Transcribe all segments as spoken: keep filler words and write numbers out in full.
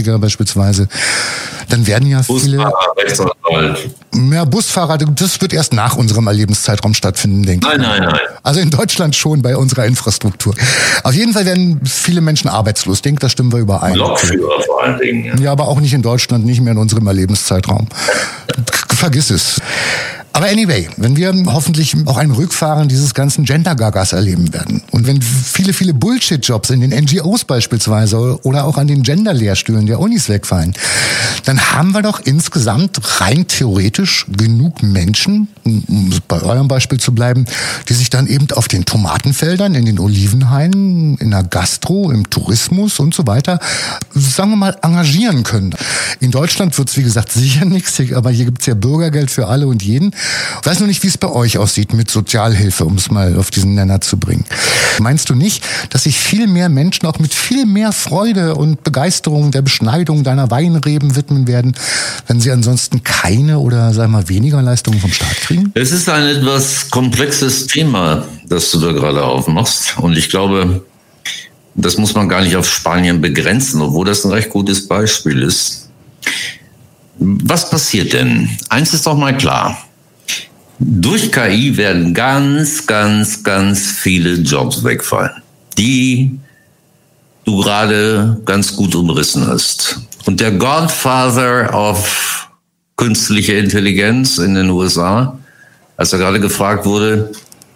Informatiker beispielsweise, dann werden ja viele... Busfahrer, Rechtsanwalt. Ja, Busfahrer, das wird erst nach unserem Erlebenszeitraum stattfinden, denke ich. Nein, nein, nein. Also in Deutschland schon bei unserer Infrastruktur. Auf jeden Fall werden viele Menschen arbeitslos. Ich denke, da stimmen wir überein. Lokführer vor allen Dingen. Ja. ja, aber auch nicht in Deutschland, nicht mehr in unserem Erlebenszeitraum. Vergiss es. Aber anyway, wenn wir hoffentlich auch ein Rückfahren dieses ganzen Gender-Gagas erleben werden und wenn viele, viele Bullshit-Jobs in den N G Os beispielsweise oder auch an den Gender-Lehrstühlen der Unis wegfallen, dann haben wir doch insgesamt rein theoretisch genug Menschen, um bei eurem Beispiel zu bleiben, die sich dann eben auf den Tomatenfeldern, in den Olivenhainen, in der Gastro, im Tourismus und so weiter, sagen wir mal, engagieren können. In Deutschland wird es, wie gesagt, sicher nichts, aber hier gibt es ja Bürgergeld für alle und jeden. Ich weiß nur nicht, wie es bei euch aussieht mit Sozialhilfe, um es mal auf diesen Nenner zu bringen. Meinst du nicht, dass sich viel mehr Menschen auch mit viel mehr Freude und Begeisterung der Beschneidung deiner Weinreben widmen werden, wenn sie ansonsten keine oder, sagen wir mal, weniger Leistungen vom Staat kriegen? Es ist ein etwas komplexes Thema, das du da gerade aufmachst. Und ich glaube, das muss man gar nicht auf Spanien begrenzen, obwohl das ein recht gutes Beispiel ist. Was passiert denn? Eins ist doch mal klar. Durch K I werden ganz, ganz, ganz viele Jobs wegfallen, die du gerade ganz gut umrissen hast. Und der Godfather of künstliche Intelligenz in den U S A, als er gerade gefragt wurde,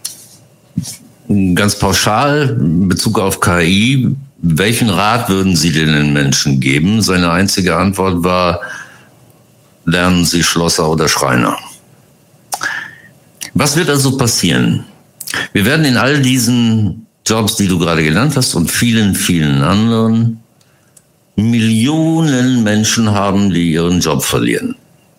ganz pauschal in Bezug auf K I, welchen Rat würden Sie denn den Menschen geben? Seine einzige Antwort war, lernen Sie Schlosser oder Schreiner. Was wird also passieren? Wir werden in all diesen Jobs, die du gerade genannt hast und vielen, vielen anderen, Millionen Menschen haben, die ihren Job verlieren.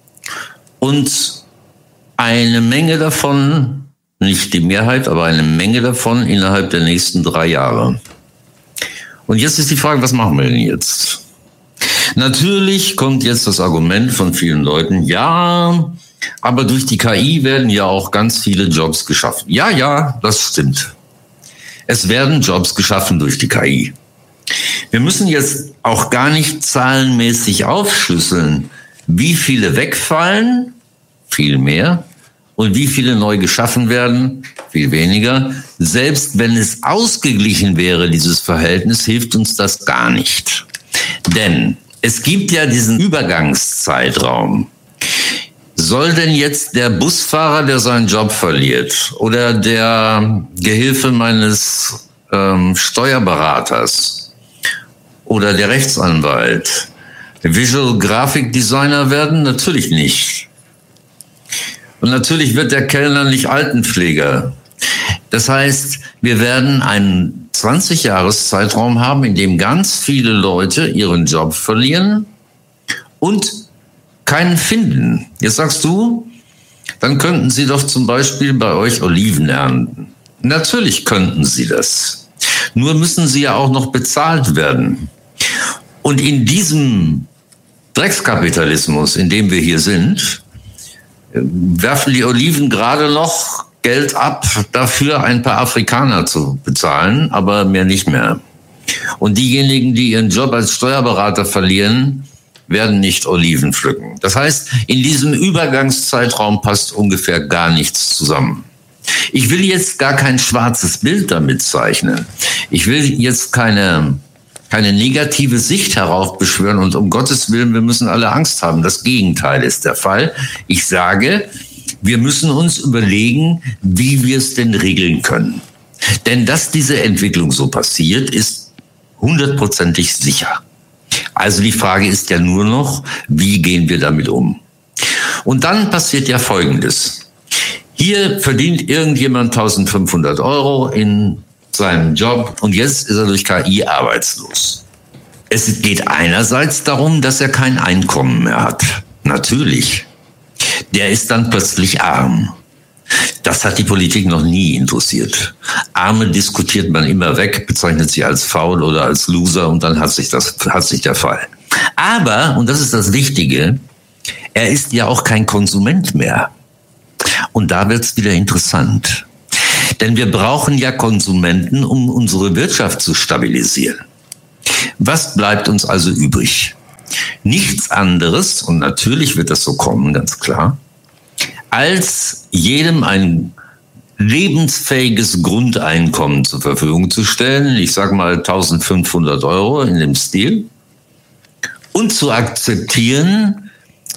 Und eine Menge davon, nicht die Mehrheit, aber eine Menge davon innerhalb der nächsten drei Jahre. Und jetzt ist die Frage, was machen wir denn jetzt? Natürlich kommt jetzt das Argument von vielen Leuten, ja, aber durch die K I werden ja auch ganz viele Jobs geschaffen. Ja, ja, das stimmt. Es werden Jobs geschaffen durch die K I. Wir müssen jetzt auch gar nicht zahlenmäßig aufschlüsseln, wie viele wegfallen, viel mehr, und wie viele neu geschaffen werden, viel weniger. Selbst wenn es ausgeglichen wäre, dieses Verhältnis, hilft uns das gar nicht. Denn es gibt ja diesen Übergangszeitraum. Soll denn jetzt der Busfahrer, der seinen Job verliert, oder der Gehilfe meines ähm, Steuerberaters oder der Rechtsanwalt Visual Graphic Designer werden? Natürlich nicht. Und natürlich wird der Kellner nicht Altenpfleger. Das heißt, wir werden einen zwanzig-Jahres-Zeitraum haben, in dem ganz viele Leute ihren Job verlieren und keinen finden. Jetzt sagst du, dann könnten Sie doch zum Beispiel bei euch Oliven ernten. Natürlich könnten Sie das. Nur müssen sie ja auch noch bezahlt werden. Und in diesem Dreckskapitalismus, in dem wir hier sind, werfen die Oliven gerade noch Geld ab, dafür ein paar Afrikaner zu bezahlen, aber mehr nicht mehr. Und diejenigen, die ihren Job als Steuerberater verlieren, werden nicht Oliven pflücken. Das heißt, in diesem Übergangszeitraum passt ungefähr gar nichts zusammen. Ich will jetzt gar kein schwarzes Bild damit zeichnen. Ich will jetzt keine, keine negative Sicht heraufbeschwören und um Gottes Willen, wir müssen alle Angst haben. Das Gegenteil ist der Fall. Ich sage, wir müssen uns überlegen, wie wir es denn regeln können. Denn dass diese Entwicklung so passiert, ist hundertprozentig sicher. Also die Frage ist ja nur noch, wie gehen wir damit um? Und dann passiert ja Folgendes. Hier verdient irgendjemand eintausendfünfhundert Euro in seinem Job und jetzt ist er durch K I arbeitslos. Es geht einerseits darum, dass er kein Einkommen mehr hat. Natürlich. Der ist dann plötzlich arm. Das hat die Politik noch nie interessiert. Arme diskutiert man immer weg, bezeichnet sie als faul oder als Loser und dann hat sich das, hat sich der Fall. Aber, und das ist das Wichtige, er ist ja auch kein Konsument mehr. Und da wird's wieder interessant. Denn wir brauchen ja Konsumenten, um unsere Wirtschaft zu stabilisieren. Was bleibt uns also übrig? nichts anderes, und natürlich wird das so kommen, ganz klar, als jedem ein lebensfähiges Grundeinkommen zur Verfügung zu stellen, ich sage mal eintausendfünfhundert Euro in dem Stil, und zu akzeptieren,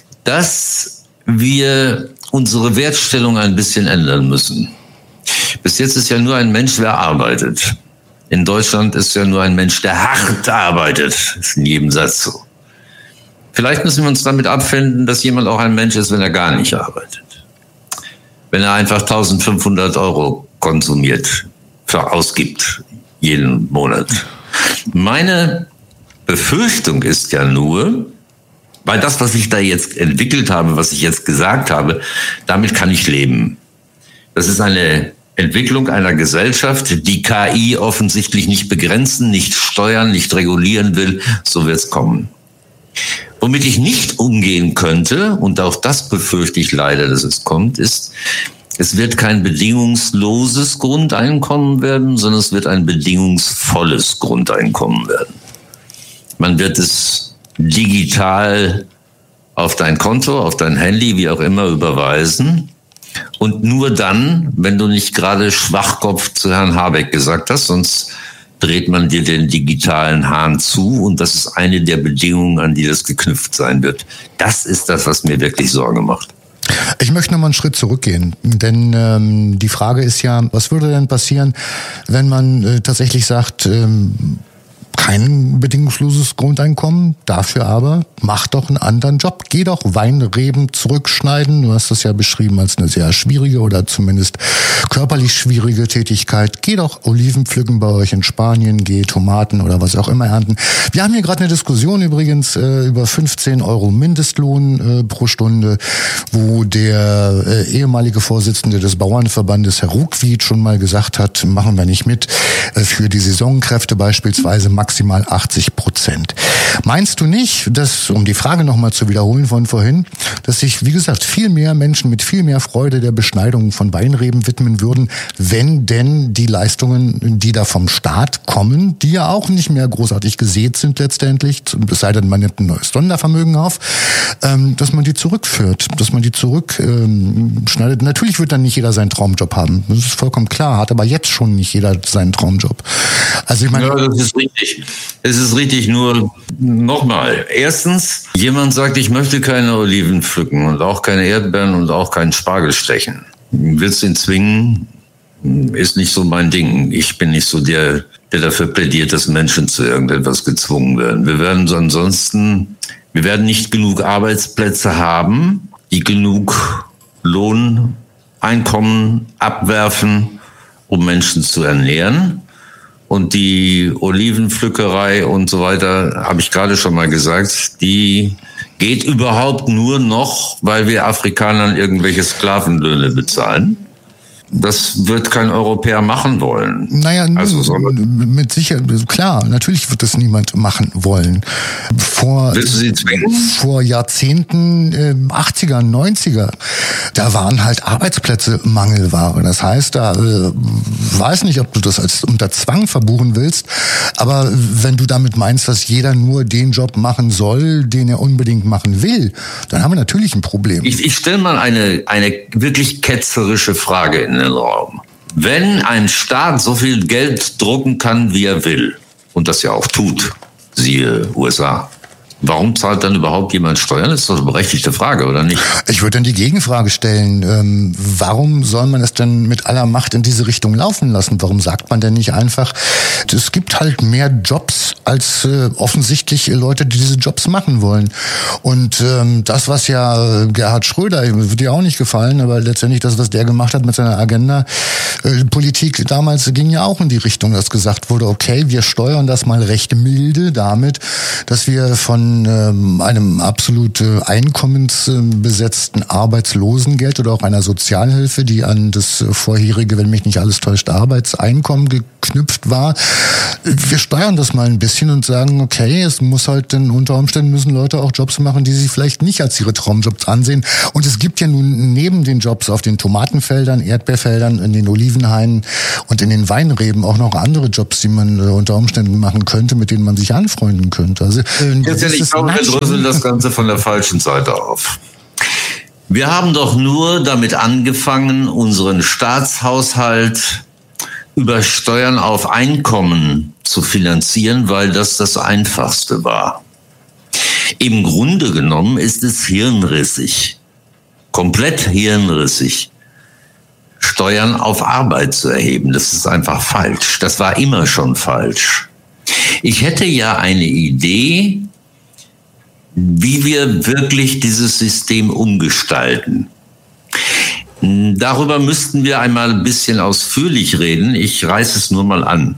dass wir unsere Wertstellung ein bisschen ändern müssen. Bis jetzt ist ja nur ein Mensch, wer arbeitet. In Deutschland ist ja nur ein Mensch, der hart arbeitet. Das ist in jedem Satz so. Vielleicht müssen wir uns damit abfinden, dass jemand auch ein Mensch ist, wenn er gar nicht arbeitet. Wenn er einfach eintausendfünfhundert Euro konsumiert, für ausgibt, jeden Monat. Meine Befürchtung ist ja nur, weil das, was ich da jetzt entwickelt habe, was ich jetzt gesagt habe, damit kann ich leben. Das ist eine Entwicklung einer Gesellschaft, die K I offensichtlich nicht begrenzen, nicht steuern, nicht regulieren will. So wird es kommen. Womit ich nicht umgehen könnte, und auch das befürchte ich leider, dass es kommt, ist, es wird kein bedingungsloses Grundeinkommen werden, sondern es wird ein bedingungsvolles Grundeinkommen werden. Man wird es digital auf dein Konto, auf dein Handy, wie auch immer, überweisen. Und nur dann, wenn du nicht gerade Schwachkopf zu Herrn Habeck gesagt hast, sonst dreht man dir den digitalen Hahn zu. Und das ist eine der Bedingungen, an die das geknüpft sein wird. Das ist das, was mir wirklich Sorge macht. Ich möchte noch mal einen Schritt zurückgehen, denn ähm, die Frage ist ja, was würde denn passieren, wenn man äh, tatsächlich sagt, ähm, kein bedingungsloses Grundeinkommen, dafür aber mach doch einen anderen Job. Geh doch Weinreben zurückschneiden. Du hast das ja beschrieben als eine sehr schwierige oder zumindest körperlich schwierige Tätigkeit. Geh doch Oliven pflücken bei euch in Spanien, geh Tomaten oder was auch immer ernten. Wir haben hier gerade eine Diskussion übrigens äh, über fünfzehn Euro Mindestlohn äh, pro Stunde, wo der äh, ehemalige Vorsitzende des Bauernverbandes, Herr Ruckwied, schon mal gesagt hat, machen wir nicht mit, äh, für die Saisonkräfte beispielsweise maximal achtzig Prozent. Meinst du nicht, dass, um die Frage nochmal zu wiederholen von vorhin, dass sich, wie gesagt, viel mehr Menschen mit viel mehr Freude der Beschneidung von Weinreben widmen würden, wenn denn die Leistungen, die da vom Staat kommen, die ja auch nicht mehr großartig gesät sind letztendlich, es sei denn, man nimmt ein neues Sondervermögen auf, ähm, dass man die zurückführt, dass man die zurückschneidet. Ähm, Natürlich wird dann nicht jeder seinen Traumjob haben. Das ist vollkommen klar, hat aber jetzt schon nicht jeder seinen Traumjob. Also ich meine, ja, das ist richtig. Es ist richtig, nur nochmal. Erstens, jemand sagt, ich möchte keine Oliven pflücken und auch keine Erdbeeren und auch keinen Spargel stechen. Willst du ihn zwingen? Ist nicht so mein Ding. Ich bin nicht so der, der dafür plädiert, dass Menschen zu irgendetwas gezwungen werden. Wir werden so ansonsten, wir werden nicht genug Arbeitsplätze haben, die genug Lohneinkommen abwerfen, um Menschen zu ernähren. Und die Olivenpflückerei und so weiter, habe ich gerade schon mal gesagt, die geht überhaupt nur noch, weil wir Afrikanern irgendwelche Sklavenlöhne bezahlen. Das wird kein Europäer machen wollen. Naja, also, mit Sicherheit, klar, natürlich wird das niemand machen wollen. Vor, Willst du sie zwingen? Vor Jahrzehnten, äh, achtziger, neunziger, da waren halt Arbeitsplätze Mangelware. Das heißt, da äh, weiß nicht, ob du das als unter Zwang verbuchen willst, aber wenn du damit meinst, dass jeder nur den Job machen soll, den er unbedingt machen will, dann haben wir natürlich ein Problem. Ich, ich stelle mal eine, eine wirklich ketzerische Frage in den Raum. Wenn ein Staat so viel Geld drucken kann, wie er will, und das ja auch tut, siehe U S A, warum zahlt dann überhaupt jemand Steuern? Das ist doch eine berechtigte Frage, oder nicht? Ich würde dann die Gegenfrage stellen, ähm, warum soll man es denn mit aller Macht in diese Richtung laufen lassen? Warum sagt man denn nicht einfach, es gibt halt mehr Jobs als äh, offensichtlich Leute, die diese Jobs machen wollen? Und ähm, das, was ja Gerhard Schröder, wird dir auch nicht gefallen, aber letztendlich das, was der gemacht hat mit seiner Agenda-Politik äh, damals, ging ja auch in die Richtung, dass gesagt wurde, okay, wir steuern das mal recht milde damit, dass wir von einem absolut einkommensbesetzten Arbeitslosengeld oder auch einer Sozialhilfe, die an das vorherige, wenn mich nicht alles täuscht, Arbeitseinkommen geknüpft war. Wir steuern das mal ein bisschen und sagen, okay, es muss halt denn unter Umständen müssen Leute auch Jobs machen, die sie vielleicht nicht als ihre Traumjobs ansehen. Und es gibt ja nun neben den Jobs auf den Tomatenfeldern, Erdbeerfeldern, in den Olivenhainen und in den Weinreben auch noch andere Jobs, die man unter Umständen machen könnte, mit denen man sich anfreunden könnte. Also, Ganz ehrlich, dieses Ich glaube, wir dröseln das Ganze von der falschen Seite auf. Wir haben doch nur damit angefangen, unseren Staatshaushalt über Steuern auf Einkommen zu finanzieren, weil das das Einfachste war. Im Grunde genommen ist es hirnrissig, komplett hirnrissig, Steuern auf Arbeit zu erheben. Das ist einfach falsch. Das war immer schon falsch. Ich hätte ja eine Idee, wie wir wirklich dieses System umgestalten. Darüber müssten wir einmal ein bisschen ausführlich reden. Ich reiße es nur mal an.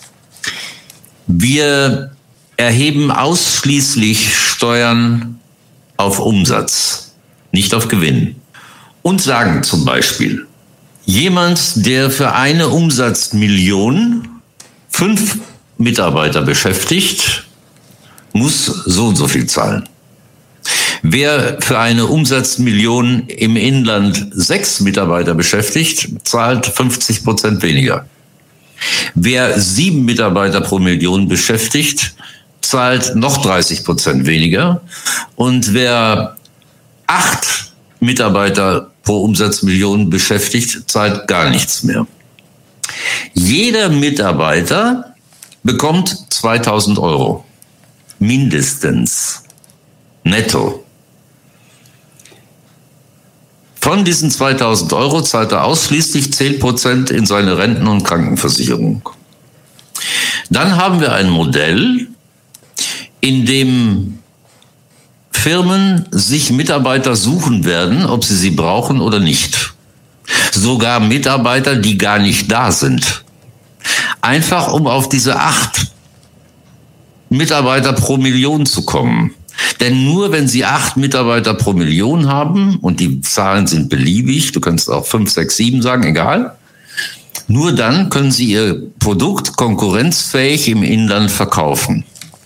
Wir erheben ausschließlich Steuern auf Umsatz, nicht auf Gewinn. Und sagen zum Beispiel, jemand, der für eine Umsatzmillion fünf Mitarbeiter beschäftigt, muss so und so viel zahlen. Wer für eine Umsatzmillion im Inland sechs Mitarbeiter beschäftigt, zahlt fünfzig Prozent weniger. Wer sieben Mitarbeiter pro Million beschäftigt, zahlt noch dreißig Prozent weniger. Und wer acht Mitarbeiter pro Umsatzmillion beschäftigt, zahlt gar nichts mehr. Jeder Mitarbeiter bekommt zweitausend Euro. Mindestens. Netto. Von diesen zweitausend Euro zahlt er ausschließlich zehn Prozent in seine Renten- und Krankenversicherung. Dann haben wir ein Modell, in dem Firmen sich Mitarbeiter suchen werden, ob sie sie brauchen oder nicht. Sogar Mitarbeiter, die gar nicht da sind. Einfach um auf diese acht Mitarbeiter pro Million zu kommen. Denn nur wenn Sie acht Mitarbeiter pro Million haben, und die Zahlen sind beliebig, du kannst auch fünf, sechs, sieben sagen, egal, nur dann können Sie Ihr Produkt konkurrenzfähig im Inland verkaufen.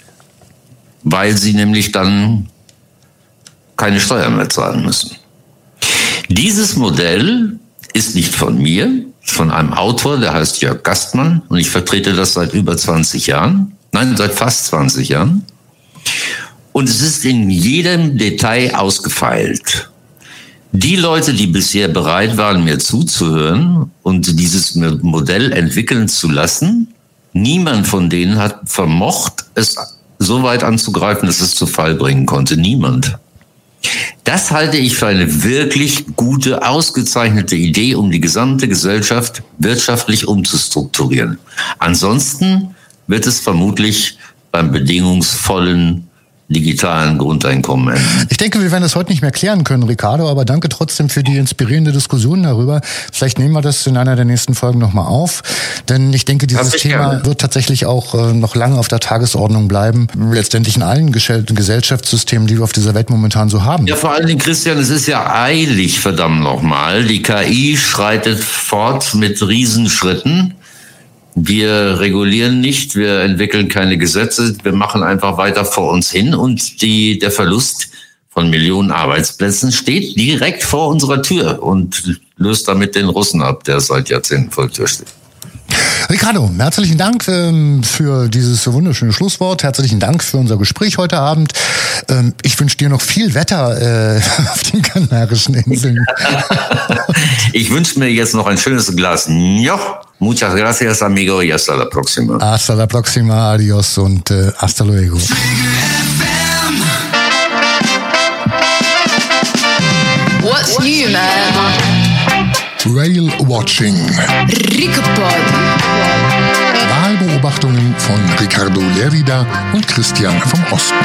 Weil Sie nämlich dann keine Steuern mehr zahlen müssen. Dieses Modell ist nicht von mir, von einem Autor, der heißt Jörg Gastmann, und ich vertrete das seit über zwanzig Jahren. Nein, seit fast zwanzig Jahren. Und es ist in jedem Detail ausgefeilt. Die Leute, die bisher bereit waren, mir zuzuhören und dieses Modell entwickeln zu lassen, niemand von denen hat vermocht, es so weit anzugreifen, dass es zu Fall bringen konnte. Niemand. Das halte ich für eine wirklich gute, ausgezeichnete Idee, um die gesamte Gesellschaft wirtschaftlich umzustrukturieren. Ansonsten wird es vermutlich beim bedingungsvollen digitalen Grundeinkommen enden. Ich denke, wir werden das heute nicht mehr klären können, Ricardo, aber danke trotzdem für die inspirierende Diskussion darüber. Vielleicht nehmen wir das in einer der nächsten Folgen nochmal auf, denn ich denke, dieses Thema gerne. wird tatsächlich auch äh, noch lange auf der Tagesordnung bleiben, letztendlich in allen Gesellschaftssystemen, die wir auf dieser Welt momentan so haben. Ja, vor allen Dingen, Christian, es ist ja eilig, verdammt nochmal. Die K I schreitet fort mit Riesenschritten. Wir regulieren nicht, wir entwickeln keine Gesetze, wir machen einfach weiter vor uns hin und die, der Verlust von Millionen Arbeitsplätzen steht direkt vor unserer Tür und löst damit den Russen ab, der seit Jahrzehnten vor der Tür steht. Ricardo, herzlichen Dank ähm, für dieses wunderschöne Schlusswort. Herzlichen Dank für unser Gespräch heute Abend. Ähm, ich wünsche dir noch viel Wetter äh, auf den Kanarischen Inseln. Ich wünsche mir jetzt noch ein schönes Glas Ñoch. Muchas gracias, amigo, y hasta la próxima. Hasta la próxima, adios und äh, hasta luego. What's new, man? Rail Watching. Ricopod. Wahlbeobachtungen von Ricardo Lerida und Christian vom Osten.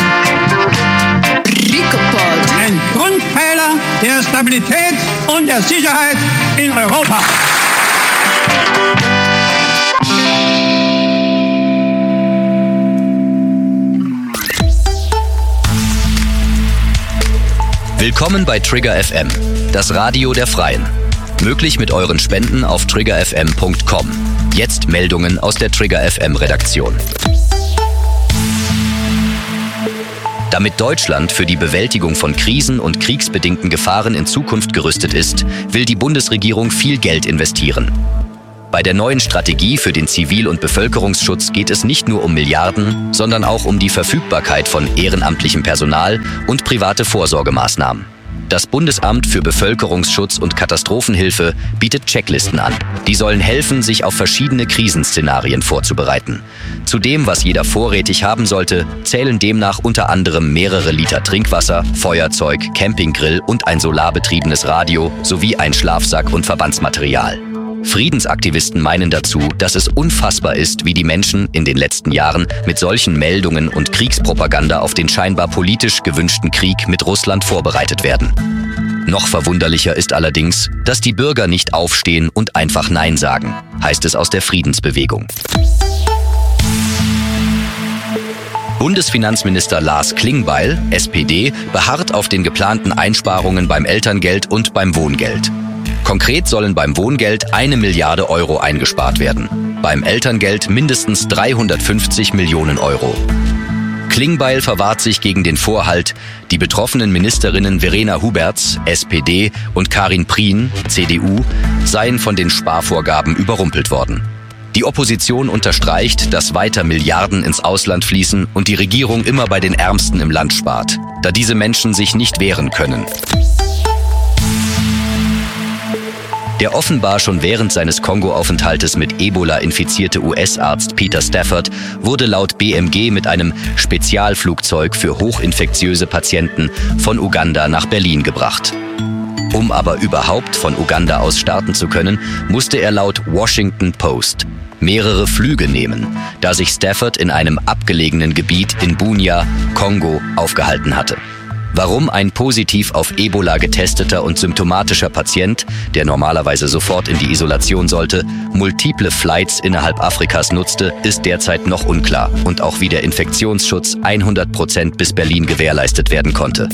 Ricopod. Ein Grundpfeiler der Stabilität und der Sicherheit in Europa. Willkommen bei Trigger F M, das Radio der Freien. Möglich mit euren Spenden auf trigger f m punkt com. Jetzt Meldungen aus der Trigger F M Redaktion. Damit Deutschland für die Bewältigung von Krisen und kriegsbedingten Gefahren in Zukunft gerüstet ist, will die Bundesregierung viel Geld investieren. Bei der neuen Strategie für den Zivil- und Bevölkerungsschutz geht es nicht nur um Milliarden, sondern auch um die Verfügbarkeit von ehrenamtlichem Personal und private Vorsorgemaßnahmen. Das Bundesamt für Bevölkerungsschutz und Katastrophenhilfe bietet Checklisten an. Die sollen helfen, sich auf verschiedene Krisenszenarien vorzubereiten. Zu dem, was jeder vorrätig haben sollte, zählen demnach unter anderem mehrere Liter Trinkwasser, Feuerzeug, Campinggrill und ein solarbetriebenes Radio sowie ein Schlafsack und Verbandsmaterial. Friedensaktivisten meinen dazu, dass es unfassbar ist, wie die Menschen in den letzten Jahren mit solchen Meldungen und Kriegspropaganda auf den scheinbar politisch gewünschten Krieg mit Russland vorbereitet werden. Noch verwunderlicher ist allerdings, dass die Bürger nicht aufstehen und einfach Nein sagen, heißt es aus der Friedensbewegung. Bundesfinanzminister Lars Klingbeil, S P D, beharrt auf den geplanten Einsparungen beim Elterngeld und beim Wohngeld. Konkret sollen beim Wohngeld eine Milliarde Euro eingespart werden, beim Elterngeld mindestens dreihundertfünfzig Millionen Euro. Klingbeil verwahrt sich gegen den Vorhalt, die betroffenen Ministerinnen Verena Huberts, S P D, und Karin Prien, C D U, seien von den Sparvorgaben überrumpelt worden. Die Opposition unterstreicht, dass weiter Milliarden ins Ausland fließen und die Regierung immer bei den Ärmsten im Land spart, da diese Menschen sich nicht wehren können. Der offenbar schon während seines Kongo-Aufenthaltes mit Ebola infizierte U S-Arzt Peter Stafford wurde laut B M G mit einem Spezialflugzeug für hochinfektiöse Patienten von Uganda nach Berlin gebracht. Um aber überhaupt von Uganda aus starten zu können, musste er laut Washington Post mehrere Flüge nehmen, da sich Stafford in einem abgelegenen Gebiet in Bunia, Kongo, aufgehalten hatte. Warum ein positiv auf Ebola getesteter und symptomatischer Patient, der normalerweise sofort in die Isolation sollte, multiple Flights innerhalb Afrikas nutzte, ist derzeit noch unklar und auch wie der Infektionsschutz hundert Prozent bis Berlin gewährleistet werden konnte.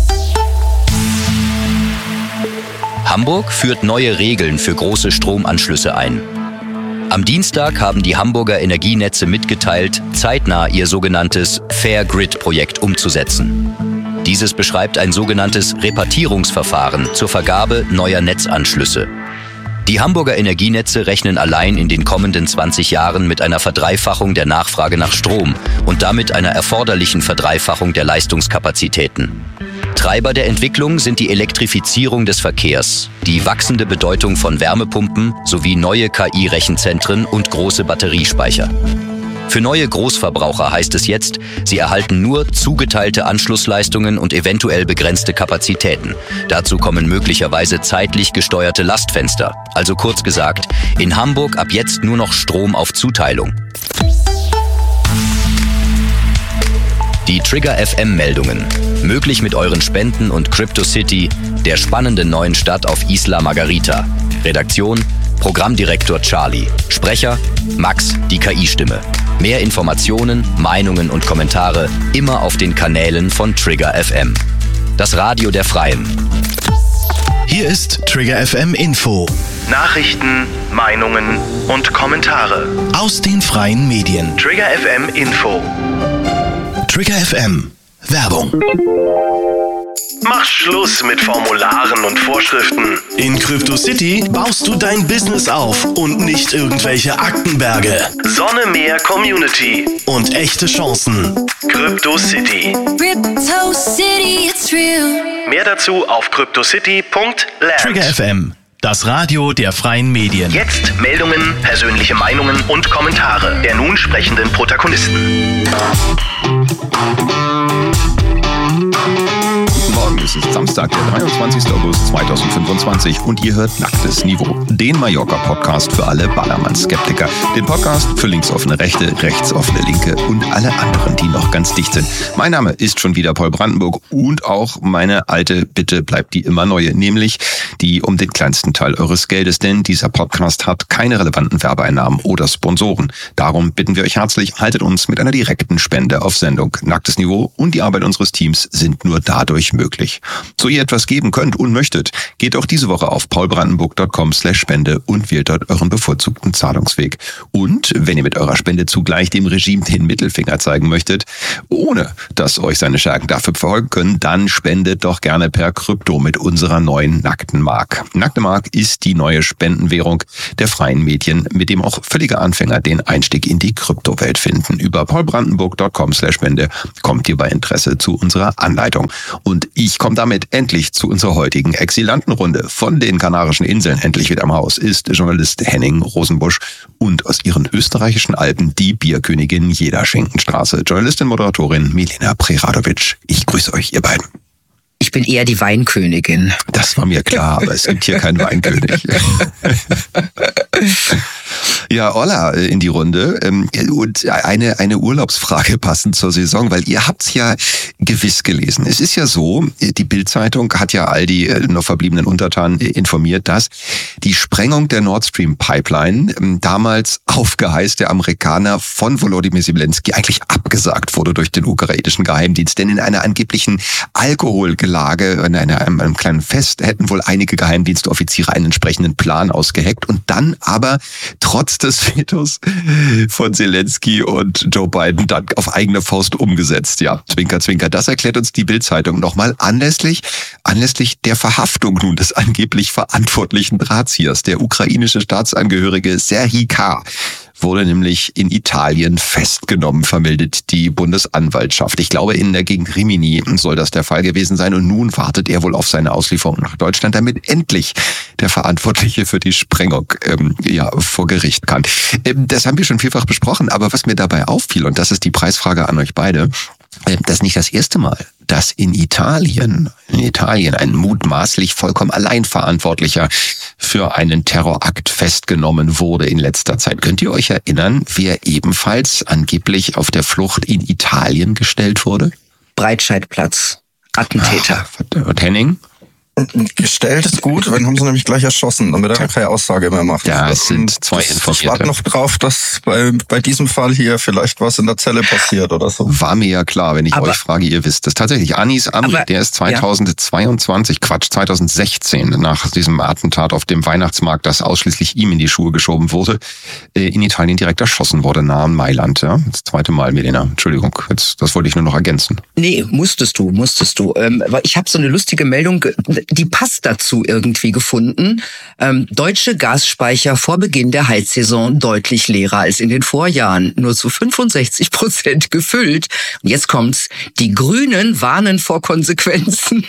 Hamburg führt neue Regeln für große Stromanschlüsse ein. Am Dienstag haben die Hamburger Energienetze mitgeteilt, zeitnah ihr sogenanntes Fair Grid-Projekt umzusetzen. Dieses beschreibt ein sogenanntes Repartierungsverfahren zur Vergabe neuer Netzanschlüsse. Die Hamburger Energienetze rechnen allein in den kommenden zwanzig Jahren mit einer Verdreifachung der Nachfrage nach Strom und damit einer erforderlichen Verdreifachung der Leistungskapazitäten. Treiber der Entwicklung sind die Elektrifizierung des Verkehrs, die wachsende Bedeutung von Wärmepumpen sowie neue K I-Rechenzentren und große Batteriespeicher. Für neue Großverbraucher heißt es jetzt, sie erhalten nur zugeteilte Anschlussleistungen und eventuell begrenzte Kapazitäten. Dazu kommen möglicherweise zeitlich gesteuerte Lastfenster. Also kurz gesagt, in Hamburg ab jetzt nur noch Strom auf Zuteilung. Die Trigger F M-Meldungen. Möglich mit euren Spenden und CryptoCity, der spannenden neuen Stadt auf Isla Margarita. Redaktion: Programmdirektor Charlie. Sprecher: Max, die K I-Stimme. Mehr Informationen, Meinungen und Kommentare immer auf den Kanälen von Trigger F M. Das Radio der Freien. Hier ist Trigger F M Info. Nachrichten, Meinungen und Kommentare aus den freien Medien. Trigger F M Info. Trigger F M. Werbung. Mach Schluss mit Formularen und Vorschriften. In CryptoCity baust du dein Business auf und nicht irgendwelche Aktenberge. Sonne, Meer, Community und echte Chancen. CryptoCity. CryptoCity, it's real. Mehr dazu auf cryptocity punkt land. Trigger F M, das Radio der freien Medien. Jetzt Meldungen, persönliche Meinungen und Kommentare der nun sprechenden Protagonisten. Morgen, es ist Samstag, der dreiundzwanzigster August zweitausendfünfundzwanzig und ihr hört Nacktes Niveau, den Mallorca-Podcast für alle Ballermann-Skeptiker. Den Podcast für linksoffene Rechte, rechtsoffene Linke und alle anderen, die noch ganz dicht sind. Mein Name ist schon wieder Paul Brandenburg und auch meine alte Bitte bleibt die immer neue, nämlich die um den kleinsten Teil eures Geldes, denn dieser Podcast hat keine relevanten Werbeeinnahmen oder Sponsoren. Darum bitten wir euch herzlich, haltet uns mit einer direkten Spende auf Sendung. Nacktes Niveau und die Arbeit unseres Teams sind nur dadurch möglich. So ihr etwas geben könnt und möchtet, geht auch diese Woche auf paulbrandenburg.com slash Spende und wählt dort euren bevorzugten Zahlungsweg. Und wenn ihr mit eurer Spende zugleich dem Regime den Mittelfinger zeigen möchtet, ohne dass euch seine Schergen dafür verfolgen können, dann spendet doch gerne per Krypto mit unserer neuen nackten Mark. Nackte Mark ist die neue Spendenwährung der freien Medien, mit dem auch völlige Anfänger den Einstieg in die Kryptowelt finden. Über paulbrandenburg.com slash Spende kommt ihr bei Interesse zu unserer Anleitung. Und ich komme damit endlich zu unserer heutigen Exilantenrunde. Von den Kanarischen Inseln endlich wieder im Haus ist Journalist Henning Rosenbusch und aus ihren österreichischen Alpen die Bierkönigin jeder Schinkenstraße, Journalistin, Moderatorin Milena Preradovic. Ich grüße euch, ihr beiden. Ich bin eher die Weinkönigin. Das war mir klar, aber es gibt hier keinen Weinkönig. Ja, Olla in die Runde. Und eine, eine Urlaubsfrage passend zur Saison, weil ihr habt's ja gewiss gelesen. Es ist ja so, die Bild-Zeitung hat ja all die noch verbliebenen Untertanen informiert, dass die Sprengung der Nord Stream Pipeline damals auf Geheiß der Amerikaner von Volodymyr Zelensky eigentlich abgesagt wurde durch den ukrainischen Geheimdienst. Denn in einer angeblichen Alkoholgelage, in einer, einem, einem kleinen Fest, hätten wohl einige Geheimdienstoffiziere einen entsprechenden Plan ausgeheckt und dann aber trotz des Vetos von Zelensky und Joe Biden dann auf eigene Faust umgesetzt. Ja, Zwinker, Zwinker. Das erklärt uns die Bild-Zeitung nochmal anlässlich, anlässlich der Verhaftung nun des angeblich verantwortlichen Drahtziehers. Der ukrainische Staatsangehörige Serhii K. wurde nämlich in Italien festgenommen, vermeldet die Bundesanwaltschaft. Ich glaube, in der Gegend Rimini soll das der Fall gewesen sein. Und nun wartet er wohl auf seine Auslieferung nach Deutschland, damit endlich der Verantwortliche für die Sprengung ähm, ja vor Gericht kann. Ähm, das haben wir schon vielfach besprochen, aber was mir dabei auffiel, und das ist die Preisfrage an euch beide, äh, das ist nicht das erste Mal, dass in Italien, in Italien ein mutmaßlich vollkommen Alleinverantwortlicher für einen Terrorakt festgenommen wurde in letzter Zeit. Könnt ihr euch erinnern, wer ebenfalls angeblich auf der Flucht in Italien gestellt wurde? Breitscheidplatz. Attentäter. Ach, und Henning? Gestellt ist gut, dann haben sie nämlich gleich erschossen, damit er keine Aussage mehr macht. Ja, es sind zwei Informierte. Ich warte noch drauf, dass bei, bei diesem Fall hier vielleicht was in der Zelle passiert oder so. War mir ja klar, wenn ich aber, euch frage, ihr wisst es. Tatsächlich, Anis Amri, aber, der ist zweitausendzweiundzwanzig, ja. Quatsch, zweitausendsechzehn, nach diesem Attentat auf dem Weihnachtsmarkt, das ausschließlich ihm in die Schuhe geschoben wurde, in Italien direkt erschossen wurde, nahe Mailand. Ja? Das zweite Mal, Milena. Entschuldigung, jetzt, das wollte ich nur noch ergänzen. Nee, musstest du, musstest du. Ähm, ich habe so eine lustige Meldung, die passt dazu irgendwie gefunden. Ähm, deutsche Gasspeicher vor Beginn der Heizsaison deutlich leerer als in den Vorjahren. Nur zu fünfundsechzig Prozent gefüllt. Und jetzt kommt's. Die Grünen warnen vor Konsequenzen.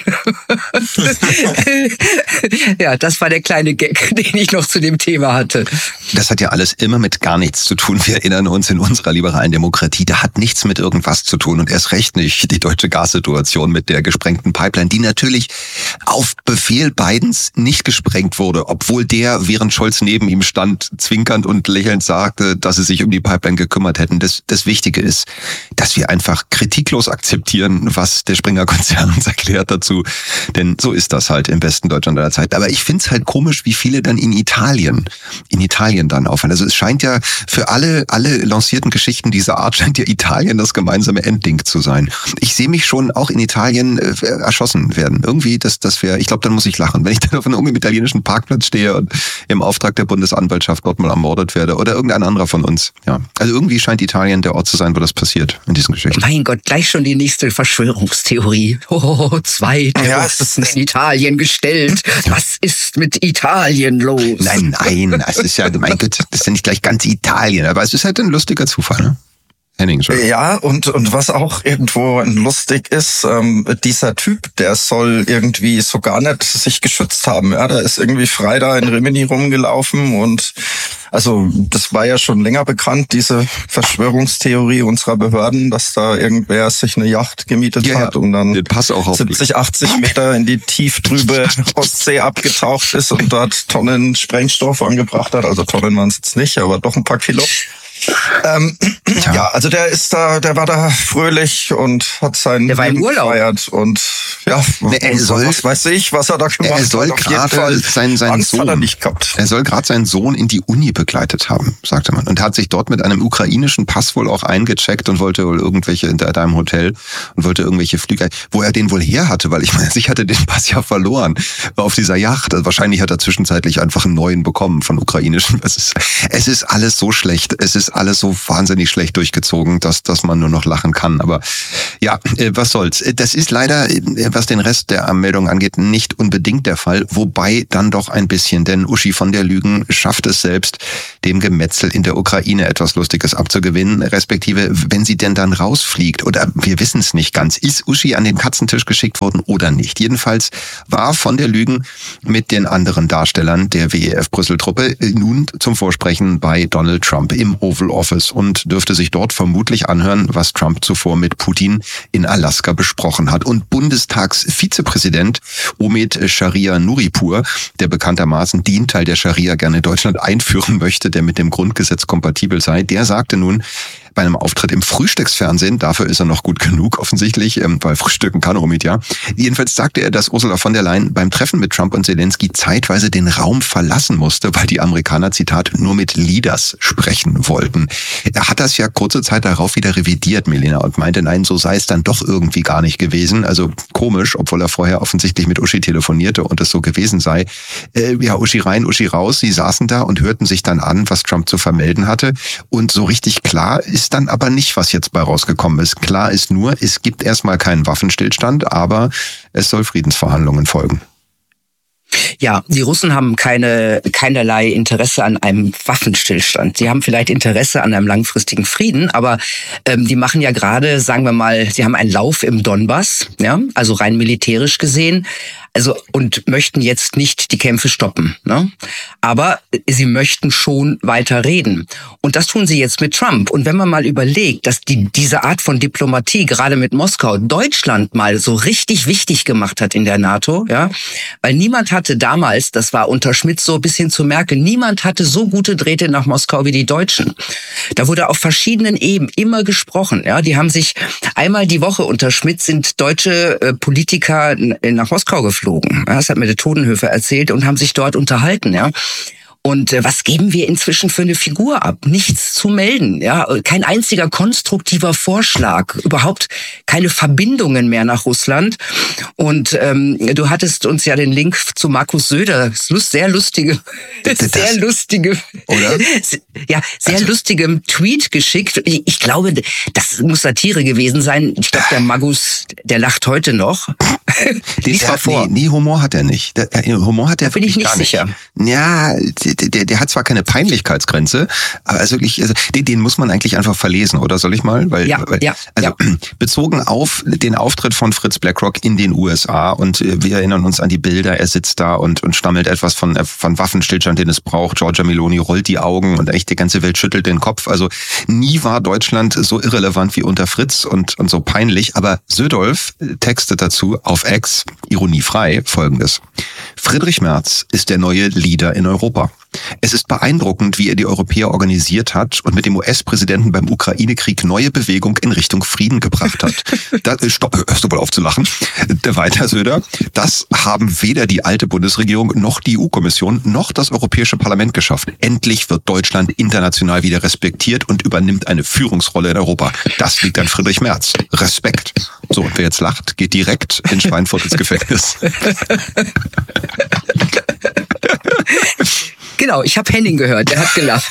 Ja, das war der kleine Gag, den ich noch zu dem Thema hatte. Das hat ja alles immer mit gar nichts zu tun. Wir erinnern uns in unserer liberalen Demokratie, da hat nichts mit irgendwas zu tun und erst recht nicht die deutsche Gassituation mit der gesprengten Pipeline, die natürlich auf Befehl Bidens nicht gesprengt wurde, obwohl der, während Scholz neben ihm stand, zwinkernd und lächelnd sagte, dass sie sich um die Pipeline gekümmert hätten. Das, das Wichtige ist, dass wir einfach kritiklos akzeptieren, was der Springer-Konzern uns erklärt dazu. Denn so ist das halt im besten Deutschland aller Zeit. Aber ich find's halt komisch, wie viele dann in Italien, in Italien dann aufhören. Also es scheint ja für alle, alle lancierten Geschichten dieser Art scheint ja Italien das gemeinsame Endding zu sein. Ich sehe mich schon auch in Italien äh, erschossen werden. Irgendwie, das, das wäre, ich glaube, dann muss ich lachen. Wenn ich dann auf einem italienischen Parkplatz stehe und im Auftrag der Bundesanwaltschaft dort mal ermordet werde oder irgendein anderer von uns. Ja, also irgendwie scheint Italien der Ort zu sein, wo das passiert in diesen Geschichten. Mein Gott, gleich schon die nächste Verschwörungstheorie. Oh, zwei Terroristen ja, in Italien gestellt. Was ist mit Italien los? Nein, nein, es ist ja, mein Gott, das ist ja nicht gleich ganz Italien, aber es ist halt ein lustiger Zufall, ne? Henning schon. Ja, und und was auch irgendwo lustig ist, ähm, dieser Typ, der soll irgendwie so gar nicht sich geschützt haben. Ja, der ist irgendwie frei da in Rimini rumgelaufen und also das war ja schon länger bekannt, diese Verschwörungstheorie unserer Behörden, dass da irgendwer sich eine Yacht gemietet ja, hat und dann pass auch auf siebzig, achtzig Meter in die tieftrübe Ostsee abgetaucht ist und dort Tonnen Sprengstoff angebracht hat. Also Tonnen waren es jetzt nicht, aber doch ein paar Kilo. Ähm, ja. ja, also der ist da, der war da fröhlich und hat seinen der war im Urlaub gefeiert und ja, nee, er soll, was weiß ich, was er da gemacht er soll hat. Auf jeden Fall sein, sein Angst Sohn, hat er nicht gehabt. Er soll gerade seinen Sohn in die Uni begleitet haben, sagte man. Und er hat sich dort mit einem ukrainischen Pass wohl auch eingecheckt und wollte wohl irgendwelche in einem Hotel und wollte irgendwelche Flüge, wo er den wohl her hatte, weil ich meine, ich hatte den Pass ja verloren auf dieser Yacht. Also wahrscheinlich hat er zwischenzeitlich einfach einen neuen bekommen von ukrainischen. Es ist, es ist alles so schlecht. Es ist alles so wahnsinnig schlecht durchgezogen, dass, dass man nur noch lachen kann. Aber ja, was soll's. Das ist leider, was den Rest der Meldung angeht, nicht unbedingt der Fall. Wobei dann doch ein bisschen, denn Uschi von der Lügen schafft es selbst, dem Gemetzel in der Ukraine etwas Lustiges abzugewinnen, respektive, wenn sie denn dann rausfliegt, oder wir wissen es nicht ganz, ist Uschi an den Katzentisch geschickt worden oder nicht. Jedenfalls war von der Lügen mit den anderen Darstellern der W E F-Brüssel-Truppe nun zum Vorsprechen bei Donald Trump im Oval Office und dürfte sich dort vermutlich anhören, was Trump zuvor mit Putin in Alaska besprochen hat. Und Bundestagsvizepräsident Omid Sharia Nuripur, der bekanntermaßen den Teil der Scharia gerne in Deutschland einführen möchte, der mit dem Grundgesetz kompatibel sei, der sagte nun bei einem Auftritt im Frühstücksfernsehen, dafür ist er noch gut genug offensichtlich, weil frühstücken kann Omid ja. Jedenfalls sagte er, dass Ursula von der Leyen beim Treffen mit Trump und Zelensky zeitweise den Raum verlassen musste, weil die Amerikaner, Zitat, nur mit Leaders sprechen wollten. Er hat das ja kurze Zeit darauf wieder revidiert, Milena, und meinte, nein, so sei es dann doch irgendwie gar nicht gewesen. Also komisch, obwohl er vorher offensichtlich mit Uschi telefonierte und es so gewesen sei. Äh, ja, Uschi rein, Uschi raus. Sie saßen da und hörten sich dann an, was Trump zu vermelden hatte. Und so richtig klar ist dann aber nicht, was jetzt bei rausgekommen ist. Klar ist nur, es gibt erstmal keinen Waffenstillstand, aber es soll Friedensverhandlungen folgen. Ja, die Russen haben keine keinerlei Interesse an einem Waffenstillstand. Sie haben vielleicht Interesse an einem langfristigen Frieden, aber ähm, die machen ja gerade, sagen wir mal, sie haben einen Lauf im Donbass, ja, also rein militärisch gesehen, also und möchten jetzt nicht die Kämpfe stoppen, ne? Aber sie möchten schon weiter reden. Und das tun sie jetzt mit Trump. Und wenn man mal überlegt, dass die diese Art von Diplomatie gerade mit Moskau Deutschland mal so richtig wichtig gemacht hat in der NATO, ja, weil niemand hatte damals, das war unter Schmidt so bis hin zu Merkel, niemand hatte so gute Drähte nach Moskau wie die Deutschen. Da wurde auf verschiedenen Ebenen immer gesprochen, ja, die haben sich einmal die Woche unter Schmidt sind deutsche äh, Politiker nach Moskau geflogen. Das hat mir der Todenhöfer erzählt und haben sich dort unterhalten, ja. Und äh, was geben wir inzwischen für eine Figur ab? Nichts zu melden, ja, kein einziger konstruktiver Vorschlag, überhaupt keine Verbindungen mehr nach Russland. Und ähm, du hattest uns ja den Link zu Markus Söder, Lust, sehr lustige, das, sehr lustige, oder? ja, sehr also, lustigem Tweet geschickt. Ich, ich glaube, das muss Satire gewesen sein. Ich glaube, der Magus, der lacht heute noch. Lies mal vor. Nee, nee, Humor hat er nicht. Der, der, Humor hat er bin ich nicht gar sicher. Nicht. Ja, Der, der hat zwar keine Peinlichkeitsgrenze, aber also wirklich, also den, den muss man eigentlich einfach verlesen, oder soll ich mal? Weil, ja, weil, ja, also ja. bezogen auf den Auftritt von Fritz Blackrock in den U S A und wir erinnern uns an die Bilder, er sitzt da und, und stammelt etwas von, von Waffenstillstand, den es braucht. Giorgia Meloni rollt die Augen und echt die ganze Welt schüttelt den Kopf. Also nie war Deutschland so irrelevant wie unter Fritz und, und so peinlich, aber Södolf textet dazu auf X, ironiefrei, folgendes. Friedrich Merz ist der neue Leader in Europa. Es ist beeindruckend, wie er die Europäer organisiert hat und mit dem U S-Präsidenten beim Ukraine-Krieg neue Bewegung in Richtung Frieden gebracht hat. Da, stopp, hörst du wohl auf zu lachen? Der weiter Söder. Das haben weder die alte Bundesregierung noch die E U-Kommission noch das Europäische Parlament geschafft. Endlich wird Deutschland international wieder respektiert und übernimmt eine Führungsrolle in Europa. Das liegt an Friedrich Merz. Respekt. So, und wer jetzt lacht, geht direkt in Schweinfurt ins Gefängnis. Genau, ich habe Henning gehört, der hat gelacht.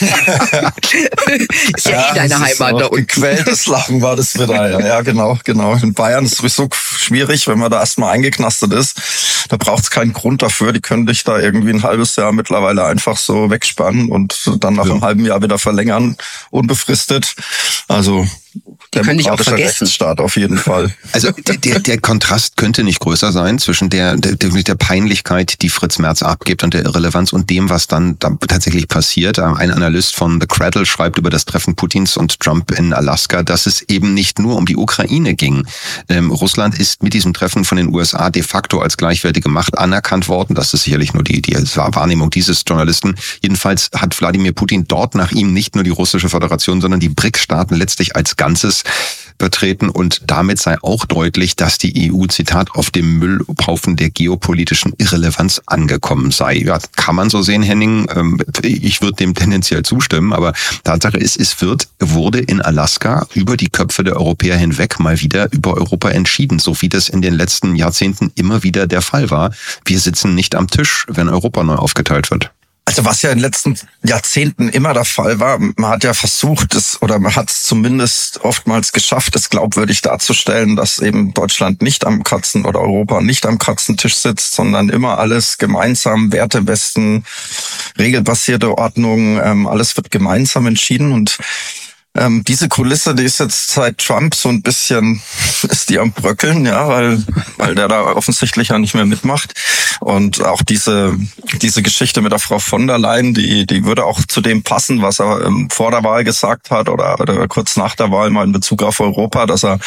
Ist ja, ja eh deine Heimat da unten. Gequältes Lachen war das wieder. Ja, genau, genau. In Bayern ist es sowieso schwierig, wenn man da erstmal eingeknastet ist. Da braucht es keinen Grund dafür. Die können dich da irgendwie ein halbes Jahr mittlerweile einfach so wegspannen und dann nach ja. einem halben Jahr wieder verlängern, unbefristet. Also Die können dich auch vergessen. Rechtsstaat auf jeden Fall. Also der, der, der Kontrast könnte nicht größer sein zwischen der, der, der Peinlichkeit, die Fritz Merz abgibt und der Irrelevanz und dem, was dann da tatsächlich passiert. Ein Analyst von The Cradle schreibt über das Treffen Putins und Trump in Alaska, dass es eben nicht nur um die Ukraine ging. Ähm, Russland ist mit diesem Treffen von den U S A de facto als gleichwertige Macht anerkannt worden. Das ist sicherlich nur die, die Wahrnehmung dieses Journalisten. Jedenfalls hat Wladimir Putin dort nach ihm nicht nur die Russische Föderation, sondern die B R I C-Staaten letztlich als Ganzes vertreten und damit sei auch deutlich, dass die E U, Zitat, auf dem Müllhaufen der geopolitischen Irrelevanz angekommen sei. Ja, kann man so sehen, Henning. Ich würde dem tendenziell zustimmen, aber Tatsache ist, es wird, wurde in Alaska über die Köpfe der Europäer hinweg mal wieder über Europa entschieden, so wie das in den letzten Jahrzehnten immer wieder der Fall war. Wir sitzen nicht am Tisch, wenn Europa neu aufgeteilt wird. Also was ja in den letzten Jahrzehnten immer der Fall war, man hat ja versucht, es oder man hat es zumindest oftmals geschafft, es glaubwürdig darzustellen, dass eben Deutschland nicht am Katzen oder Europa nicht am Katzentisch sitzt, sondern immer alles gemeinsam, Wertewesten, regelbasierte Ordnung, ähm, alles wird gemeinsam entschieden und Ähm, diese Kulisse, die ist jetzt seit Trump so ein bisschen, ist die am Bröckeln, ja, weil, weil der da offensichtlich ja nicht mehr mitmacht. Und auch diese, diese Geschichte mit der Frau von der Leyen, die, die würde auch zu dem passen, was er ähm, vor der Wahl gesagt hat oder, oder kurz nach der Wahl mal in Bezug auf Europa, dass er,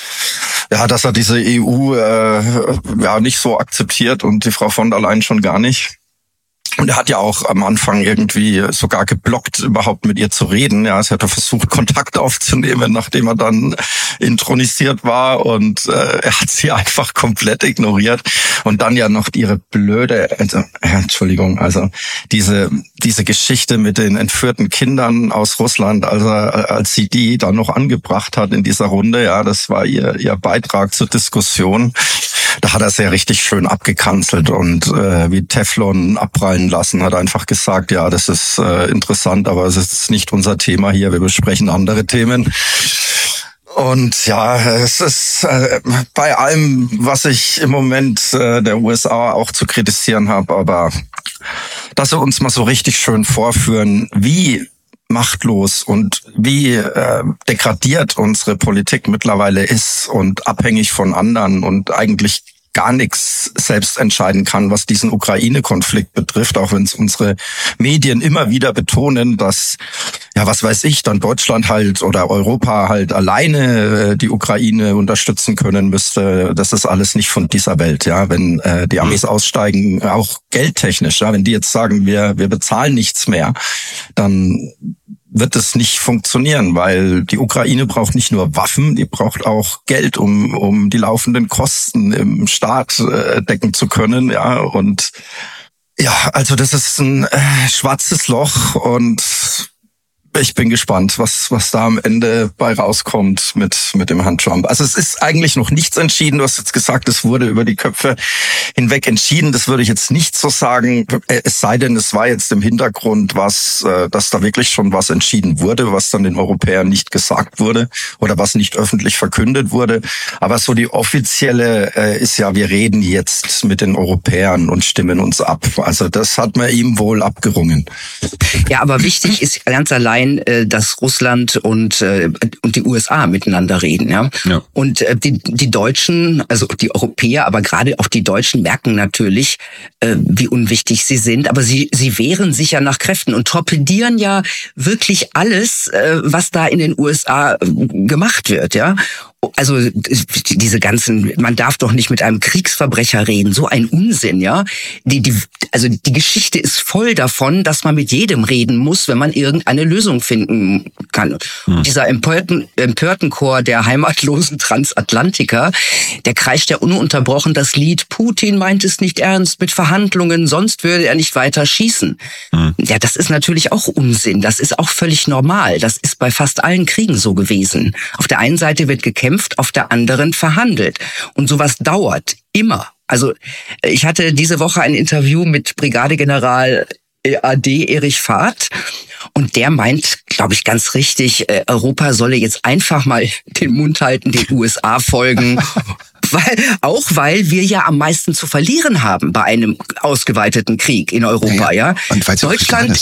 ja, dass er diese E U, äh, ja, nicht so akzeptiert und die Frau von der Leyen schon gar nicht. Und er hat ja auch am Anfang irgendwie sogar geblockt, überhaupt mit ihr zu reden. Ja, es hat er versucht, Kontakt aufzunehmen, nachdem er dann intronisiert war. Und äh, er hat sie einfach komplett ignoriert. Und dann ja noch ihre blöde, also, äh, Entschuldigung, also diese diese Geschichte mit den entführten Kindern aus Russland, also als sie die dann noch angebracht hat in dieser Runde, ja, das war ihr ihr Beitrag zur Diskussion. Da hat er sehr richtig schön abgekanzelt und äh, wie Teflon abprallen lassen, hat einfach gesagt, ja, das ist äh, interessant, aber es ist nicht unser Thema hier, wir besprechen andere Themen. Und ja, es ist äh, bei allem, was ich im Moment äh, der U S A auch zu kritisieren habe, aber dass sie uns mal so richtig schön vorführen, wie machtlos und wie äh, degradiert unsere Politik mittlerweile ist und abhängig von anderen und eigentlich gar nichts selbst entscheiden kann, was diesen Ukraine-Konflikt betrifft, auch wenn es unsere Medien immer wieder betonen, dass, ja, was weiß ich, dann Deutschland halt oder Europa halt alleine die Ukraine unterstützen können müsste. Das ist alles nicht von dieser Welt, ja. Wenn äh, die Amis aussteigen, auch geldtechnisch, ja, wenn die jetzt sagen, wir wir bezahlen nichts mehr, dann wird es nicht funktionieren, weil die Ukraine braucht nicht nur Waffen, die braucht auch Geld, um um die laufenden Kosten im Staat äh, decken zu können, ja. Und ja, also das ist ein äh, schwarzes Loch und ich bin gespannt, was was da am Ende bei rauskommt mit mit dem Herrn Trump. Also es ist eigentlich noch nichts entschieden. Du hast jetzt gesagt, es wurde über die Köpfe hinweg entschieden. Das würde ich jetzt nicht so sagen. Es sei denn, es war jetzt im Hintergrund was, dass da wirklich schon was entschieden wurde, was dann den Europäern nicht gesagt wurde oder was nicht öffentlich verkündet wurde. Aber so die offizielle ist ja, wir reden jetzt mit den Europäern und stimmen uns ab. Also das hat man ihm wohl abgerungen. Ja, aber wichtig ist ganz allein, dass Russland und und die U S A miteinander reden, ja. ja. Und die die Deutschen, also die Europäer, aber gerade auch die Deutschen merken natürlich, wie unwichtig sie sind, aber sie sie wehren sich ja nach Kräften und torpedieren ja wirklich alles, was da in den U S A gemacht wird, ja. Also diese ganzen, man darf doch nicht mit einem Kriegsverbrecher reden, so ein Unsinn, ja. Die, die, also die Geschichte ist voll davon, dass man mit jedem reden muss, wenn man irgendeine Lösung finden kann. Hm. Dieser empörten, empörten Chor der heimatlosen Transatlantiker, der kreischt ja ununterbrochen das Lied, Putin meint es nicht ernst mit Verhandlungen, sonst würde er nicht weiter schießen. Hm. Ja, das ist natürlich auch Unsinn, das ist auch völlig normal, das ist bei fast allen Kriegen so gewesen. Auf der einen Seite wird gekämpft, auf der anderen verhandelt. Und sowas dauert immer. Also ich hatte diese Woche ein Interview mit Brigadegeneral A D Erich Fahrt und der meint, glaube ich, ganz richtig, Europa solle jetzt einfach mal den Mund halten, den U S A folgen. Weil, auch weil wir ja am meisten zu verlieren haben bei einem ausgeweiteten Krieg in Europa, ja. ja. Und weil es Deutschland ist.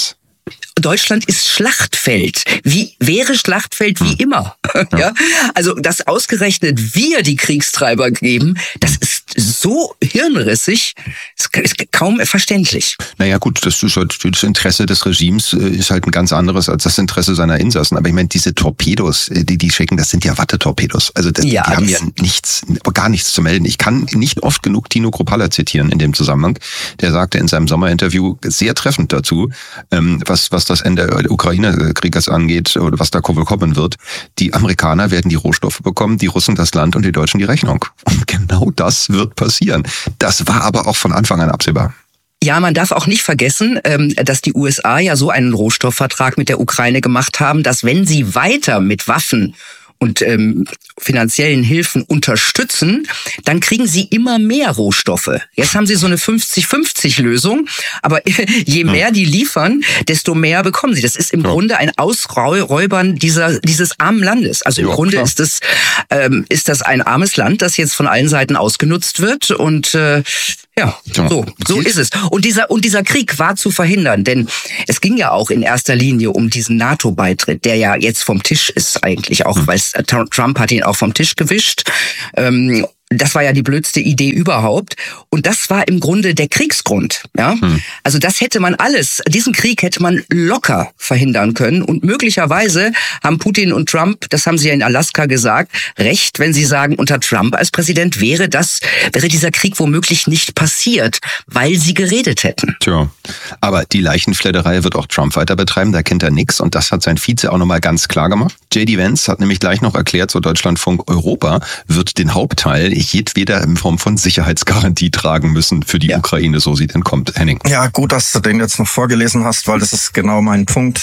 Deutschland ist Schlachtfeld. Wie wäre Schlachtfeld wie immer? Ja. ja, also dass ausgerechnet wir die Kriegstreiber geben, das ist so hirnrissig, ist kaum verständlich. Naja gut, das ist halt, das Interesse des Regimes ist halt ein ganz anderes als das Interesse seiner Insassen. Aber ich meine, diese Torpedos, die die schicken, das sind ja Wattetorpedos. Also das, ja, die haben ja nichts, gar nichts zu melden. Ich kann nicht oft genug Tino Kruppalla zitieren in dem Zusammenhang. Der sagte in seinem Sommerinterview sehr treffend dazu, was was das Ende des Ukraine-Krieges angeht oder was da kommen wird. Die Amerikaner werden die Rohstoffe bekommen, die Russen das Land und die Deutschen die Rechnung. Und genau das wird passieren. Das war aber auch von Anfang an absehbar. Ja, man darf auch nicht vergessen, dass die U S A ja so einen Rohstoffvertrag mit der Ukraine gemacht haben, dass wenn sie weiter mit Waffen und ähm, finanziellen Hilfen unterstützen, dann kriegen sie immer mehr Rohstoffe. Jetzt haben sie so eine fünfzig fünfzig Lösung, aber je mehr die liefern, desto mehr bekommen sie. Das ist im ja. Grunde ein Ausräubern dieser dieses armen Landes. Also im ja, Grunde klar. ist das ähm, ist das ein armes Land, das jetzt von allen Seiten ausgenutzt wird und äh, ja, so, so ist es. Und dieser, und dieser Krieg war zu verhindern, denn es ging ja auch in erster Linie um diesen NATO-Beitritt, der ja jetzt vom Tisch ist eigentlich auch, weil Trump hat ihn auch vom Tisch gewischt. Ähm, Das war ja die blödste Idee überhaupt. Und das war im Grunde der Kriegsgrund. Ja, hm. Also das hätte man alles, diesen Krieg hätte man locker verhindern können. Und möglicherweise haben Putin und Trump, das haben sie ja in Alaska gesagt, recht, wenn sie sagen, unter Trump als Präsident wäre das, wäre dieser Krieg womöglich nicht passiert, weil sie geredet hätten. Tja, aber die Leichenfledderei wird auch Trump weiter betreiben, da kennt er nichts. Und das hat sein Vize auch nochmal ganz klar gemacht. J D Vance hat nämlich gleich noch erklärt, so Deutschlandfunk, Europa wird den Hauptteil jedweder in Form von Sicherheitsgarantie tragen müssen für die ja. Ukraine, so sie denn kommt. Henning. Ja, gut, dass du den jetzt noch vorgelesen hast, weil das ist genau mein Punkt.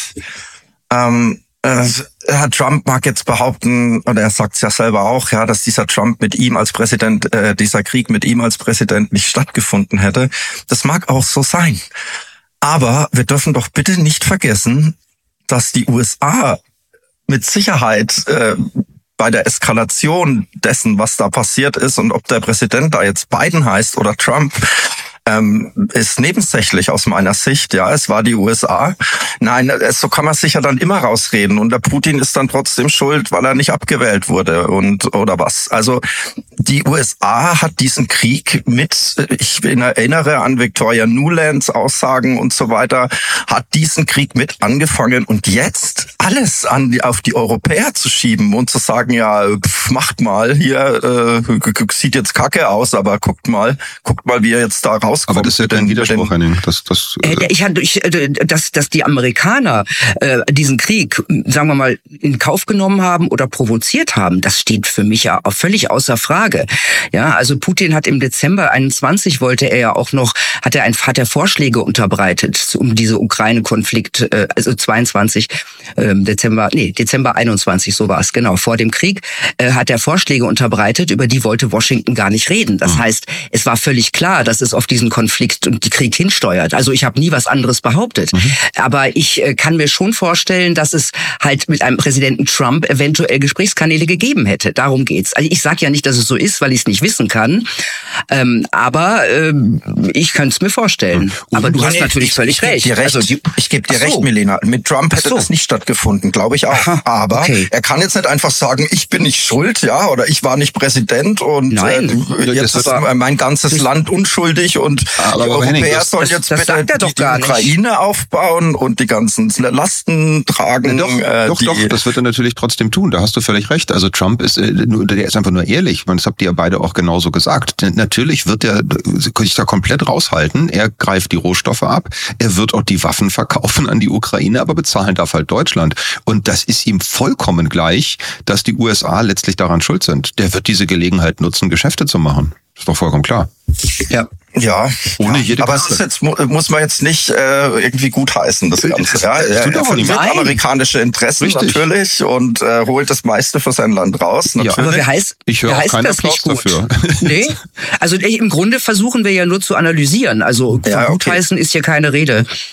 Ähm, äh, Herr Trump mag jetzt behaupten, oder er sagt es ja selber auch, ja, dass dieser Trump mit ihm als Präsident, äh, dieser Krieg mit ihm als Präsident nicht stattgefunden hätte. Das mag auch so sein. Aber wir dürfen doch bitte nicht vergessen, dass die U S A mit Sicherheit äh, bei der Eskalation dessen, was da passiert ist und ob der Präsident da jetzt Biden heißt oder Trump, ähm, ist nebensächlich aus meiner Sicht. Ja, es war die U S A. Nein, so kann man sich ja dann immer rausreden und der Putin ist dann trotzdem schuld, weil er nicht abgewählt wurde und oder was. Also die U S A hat diesen Krieg mit, ich erinnere an Victoria Nulands Aussagen und so weiter, hat diesen Krieg mit angefangen und jetzt alles an die, auf die Europäer zu schieben und zu sagen, ja, pf, macht mal, hier äh, sieht jetzt kacke aus, aber guckt mal, guckt mal, wie ihr jetzt da rauskommt. Aber das ist ja dein Widerspruch, Henning. Das, das, äh, ich, ich, dass, dass die Amerikaner äh, diesen Krieg, sagen wir mal, in Kauf genommen haben oder provoziert haben, das steht für mich ja auch völlig außer Frage. Ja, also Putin hat im Dezember einundzwanzig wollte er ja auch noch, hat er ein, hat er Vorschläge unterbreitet um diese Ukraine-Konflikt, äh, also zweiundzwanzig äh, Dezember, nee, Dezember einundzwanzig, so war es, genau, vor dem Krieg, äh, hat er Vorschläge unterbreitet, über die wollte Washington gar nicht reden. Das mhm. heißt, es war völlig klar, dass es auf diesen Konflikt und die Krieg hinsteuert. Also ich habe nie was anderes behauptet. Mhm. Aber ich äh, kann mir schon vorstellen, dass es halt mit einem Präsidenten Trump eventuell Gesprächskanäle gegeben hätte. Darum geht's. Also ich sage ja nicht, dass es so ist, weil ich es nicht wissen kann. Ähm, aber ähm, ich könnte es mir vorstellen. Mhm. Aber du nee, hast nee, natürlich ich, völlig ich recht. Dir recht. Also, die, ich gebe dir so. recht, Milena. Mit Trump hätte so. das nicht stattgefunden, glaube ich auch. Aha, aber okay. er kann jetzt nicht einfach sagen, ich bin nicht schuld, ja, oder ich war nicht Präsident und Nein. Äh, jetzt ist aber, mein ganzes das Land unschuldig und aber die Europäer sollen jetzt das bitte die, die Ukraine nicht. aufbauen und die ganzen Lasten tragen. Ja, doch, äh, doch, die, doch, das wird er natürlich trotzdem tun. Da hast du völlig recht. Also Trump ist, äh, der ist einfach nur ehrlich. Das habt ihr ja beide auch genauso gesagt. Natürlich wird er sich da komplett raushalten. Er greift die Rohstoffe ab. Er wird auch die Waffen verkaufen an die Ukraine, aber bezahlen darf halt Deutschland. Und das ist ihm vollkommen gleich, dass die U S A letztlich daran schuld sind. Der wird diese Gelegenheit nutzen, Geschäfte zu machen. Ist doch vollkommen klar. Ja. Ja, ohne jede aber es ist jetzt, muss man jetzt nicht äh, irgendwie gutheißen, das Ganze. Ja, er er verliert amerikanische Interessen Richtig. natürlich und äh, holt das meiste für sein Land raus. Natürlich. Ja, aber wer heißt, ich höre wer heißt keinen das Applaus nicht gut? Dafür. Nee, also im Grunde versuchen wir ja nur zu analysieren. Also ja, von gutheißen okay. ist hier keine Rede.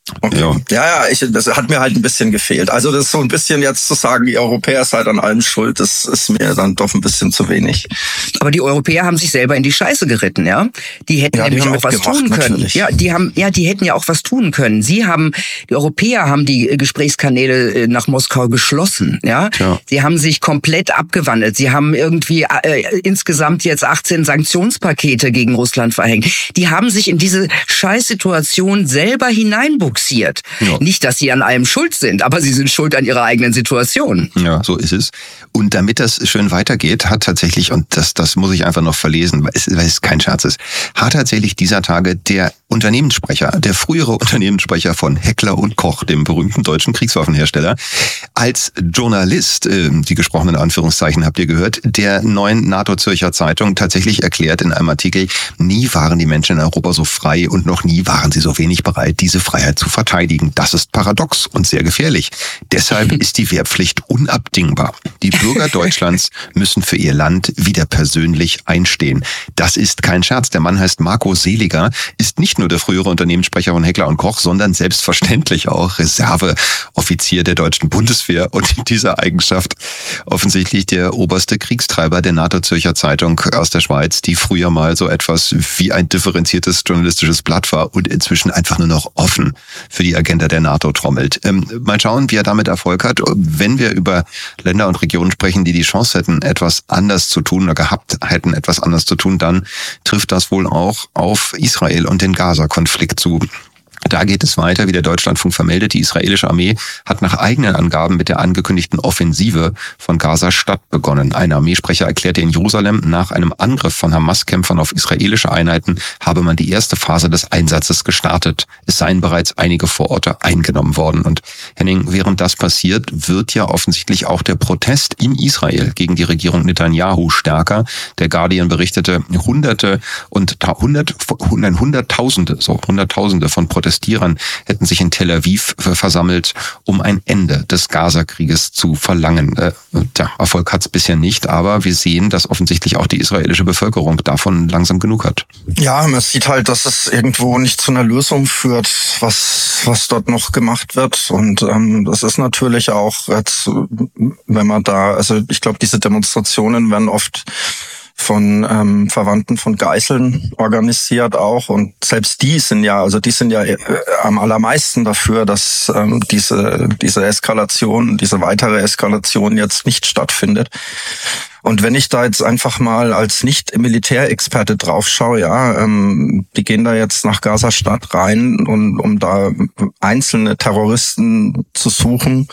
Okay. Ja, ja, ja ich, das hat mir halt ein bisschen gefehlt. Also das ist so ein bisschen jetzt zu sagen, die Europäer seid an allem schuld, das ist mir dann doch ein bisschen zu wenig. Aber die Europäer haben sich selber in die Scheiße geritten, ja? Die hätten ja, nämlich die auch was tun können. Natürlich. Ja, die haben, ja, die hätten ja auch was tun können. Sie haben, die Europäer haben die Gesprächskanäle nach Moskau geschlossen, ja? ja. Sie haben sich komplett abgewandelt. Sie haben irgendwie äh, insgesamt jetzt achtzehn Sanktionspakete gegen Russland verhängt. Die haben sich in diese Scheißsituation selber hineinbuxiert. Ja. Nicht, dass sie an allem schuld sind, aber sie sind schuld an ihrer eigenen Situation. Ja, so ist es. Und damit das schön weitergeht, hat tatsächlich, und das, das muss ich einfach noch verlesen, weil es, weil es kein Scherz ist, hat tatsächlich dieser Tage der Unternehmenssprecher, der frühere Unternehmenssprecher von Heckler und Koch, dem berühmten deutschen Kriegswaffenhersteller, als Journalist, äh, die gesprochenen Anführungszeichen habt ihr gehört, der neuen NATO-Zürcher Zeitung tatsächlich erklärt in einem Artikel, nie waren die Menschen in Europa so frei und noch nie waren sie so wenig bereit, diese Freiheit zu verteidigen. Das ist paradox und sehr gefährlich. Deshalb ist die Wehrpflicht unabdingbar. Die Bürger Deutschlands müssen für ihr Land wieder persönlich einstehen. Das ist kein Scherz. Der Mann heißt Marco Seliger, ist nicht nur der frühere Unternehmenssprecher von Heckler und Koch, sondern selbstverständlich auch Reserveoffizier der deutschen Bundeswehr und in dieser Eigenschaft offensichtlich der oberste Kriegstreiber der NATO-Zürcher Zeitung aus der Schweiz, die früher mal so etwas wie ein differenziertes journalistisches Blatt war und inzwischen einfach nur noch offen für die Agenda der NATO trommelt. Ähm, mal schauen, wie er damit Erfolg hat. Wenn wir über Länder und Regionen sprechen, die die Chance hätten, etwas anders zu tun oder gehabt hätten, etwas anders zu tun, dann trifft das wohl auch auf Israel und den Gaza-Konflikt zu. Da geht es weiter, wie der Deutschlandfunk vermeldet. Die israelische Armee hat nach eigenen Angaben mit der angekündigten Offensive von Gaza-Stadt begonnen. Ein Armeesprecher erklärte in Jerusalem, nach einem Angriff von Hamas-Kämpfern auf israelische Einheiten habe man die erste Phase des Einsatzes gestartet. Es seien bereits einige Vororte eingenommen worden. Und Henning, während das passiert, wird ja offensichtlich auch der Protest in Israel gegen die Regierung Netanyahu stärker. Der Guardian berichtete, Hunderte und hundert, Hunderttausende, so Hunderttausende von Protestierern hätten sich in Tel Aviv versammelt, um ein Ende des Gaza-Krieges zu verlangen. Äh, tja, Erfolg hat es bisher nicht, aber wir sehen, dass offensichtlich auch die israelische Bevölkerung davon langsam genug hat. Ja, man sieht halt, dass es irgendwo nicht zu einer Lösung führt, was was dort noch gemacht wird. Und ähm, das ist natürlich auch, jetzt, wenn man da, also ich glaube, diese Demonstrationen werden oft von ähm, Verwandten von Geiseln organisiert auch, und selbst die sind ja, also die sind ja äh, am allermeisten dafür, dass ähm, diese diese Eskalation, diese weitere Eskalation jetzt nicht stattfindet. Und wenn ich da jetzt einfach mal als Nicht-Militärexperte drauf schaue, ja, ähm, die gehen da jetzt nach Gaza-Stadt rein, und um da einzelne Terroristen zu suchen.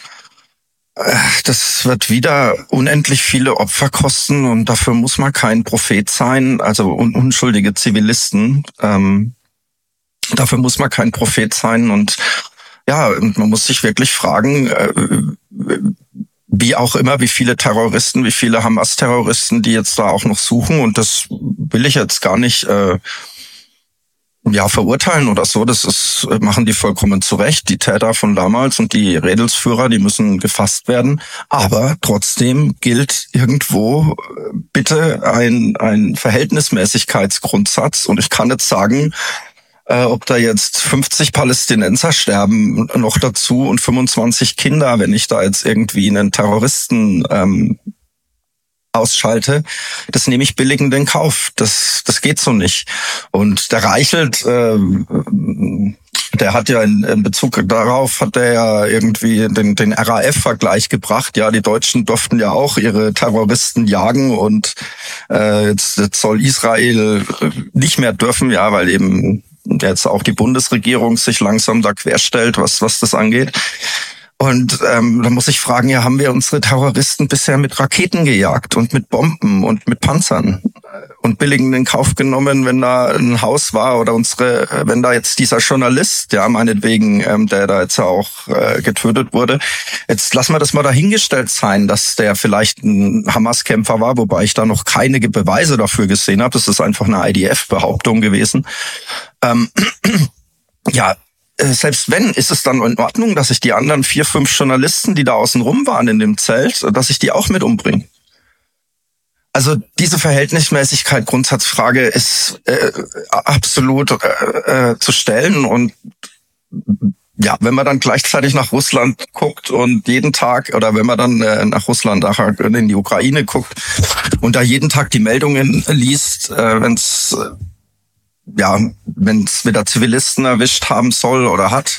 Das wird wieder unendlich viele Opfer kosten, und dafür muss man kein Prophet sein, also un- unschuldige Zivilisten. Ähm, dafür muss man kein Prophet sein, und ja, man muss sich wirklich fragen, äh, wie auch immer, wie viele Terroristen, wie viele Hamas-Terroristen, die jetzt da auch noch suchen, und das will ich jetzt gar nicht äh, ja verurteilen oder so, das ist, machen die vollkommen zu Recht. Die Täter von damals und die Rädelsführer, die müssen gefasst werden. Aber trotzdem gilt irgendwo bitte ein, ein Verhältnismäßigkeitsgrundsatz. Und ich kann jetzt sagen, äh, ob da jetzt fünfzig Palästinenser sterben noch dazu und fünfundzwanzig Kinder, wenn ich da jetzt irgendwie einen Terroristen ähm, ausschalte, das nehme ich billigend in Kauf. Das das geht so nicht. Und der Reichelt, äh, der hat ja in, in Bezug darauf, hat er ja irgendwie den, den R A F-Vergleich gebracht. Ja, die Deutschen durften ja auch ihre Terroristen jagen, und äh, jetzt, jetzt soll Israel nicht mehr dürfen, ja, weil eben jetzt auch die Bundesregierung sich langsam da querstellt, was was das angeht. Und ähm, da muss ich fragen, ja, haben wir unsere Terroristen bisher mit Raketen gejagt und mit Bomben und mit Panzern und billigend in Kauf genommen, wenn da ein Haus war, oder unsere, wenn da jetzt dieser Journalist, ja, meinetwegen, ähm, der da jetzt auch äh, getötet wurde, jetzt lassen wir das mal dahingestellt sein, dass der vielleicht ein Hamas-Kämpfer war, wobei ich da noch keine Beweise dafür gesehen habe. Das ist einfach eine I D F-Behauptung gewesen. Ähm, ja, selbst wenn, ist es dann in Ordnung, dass ich die anderen vier, fünf Journalisten, die da außen rum waren in dem Zelt, dass ich die auch mit umbringe? Also diese Verhältnismäßigkeit, Grundsatzfrage ist äh, absolut äh, äh, zu stellen, und ja, wenn man dann gleichzeitig nach Russland guckt und jeden Tag, oder wenn man dann äh, nach Russland, nachher in die Ukraine guckt und da jeden Tag die Meldungen liest, äh, wenn es äh, ja, wenn es wieder Zivilisten erwischt haben soll oder hat,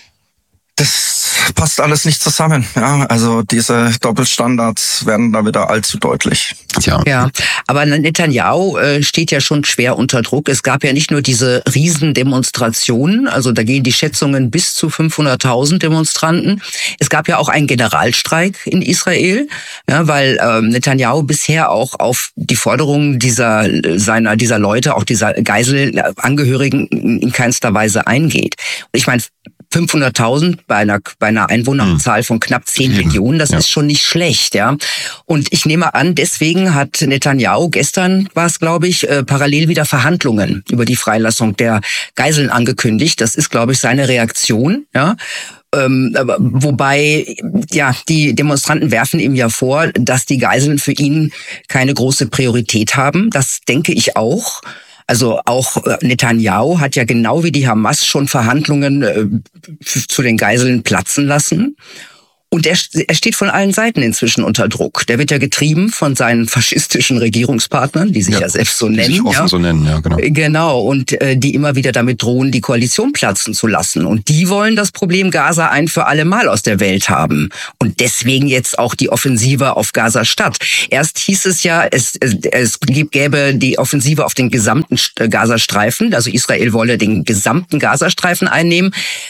das passt alles nicht zusammen. Ja, also diese Doppelstandards werden da wieder allzu deutlich. Tja. Ja, aber Netanyahu äh, steht ja schon schwer unter Druck. Es gab ja nicht nur diese Riesendemonstrationen, also da gehen die Schätzungen bis zu fünfhunderttausend Demonstranten. Es gab ja auch einen Generalstreik in Israel, ja, weil äh, Netanyahu bisher auch auf die Forderungen dieser seiner dieser Leute, auch dieser Geiselangehörigen in keinster Weise eingeht. Ich meine, fünfhunderttausend bei einer, bei einer Einwohnerzahl von knapp zehn Millionen, das ja. ist schon nicht schlecht, ja. Und ich nehme an, deswegen hat Netanyahu, gestern war es, glaube ich, äh, parallel wieder Verhandlungen über die Freilassung der Geiseln angekündigt. Das ist, glaube ich, seine Reaktion, ja. Ähm, wobei, ja, die Demonstranten werfen ihm ja vor, dass die Geiseln für ihn keine große Priorität haben. Das denke ich auch. Also auch Netanyahu hat ja genau wie die Hamas schon Verhandlungen äh, zu den Geiseln platzen lassen. Und er, er steht von allen Seiten inzwischen unter Druck. Der wird ja getrieben von seinen faschistischen Regierungspartnern, die sich ja, ja selbst so nennen. Die sich offen ja. so nennen, ja, genau. Genau, und äh, die immer wieder damit drohen, die Koalition platzen zu lassen. Und die wollen das Problem Gaza ein für alle Mal aus der Welt haben. Und deswegen jetzt auch die Offensive auf Gaza-Stadt. Erst hieß es ja, es, es, es gäbe die Offensive auf den gesamten Gazastreifen. Also Israel wolle den gesamten Gazastreifen einnehmen.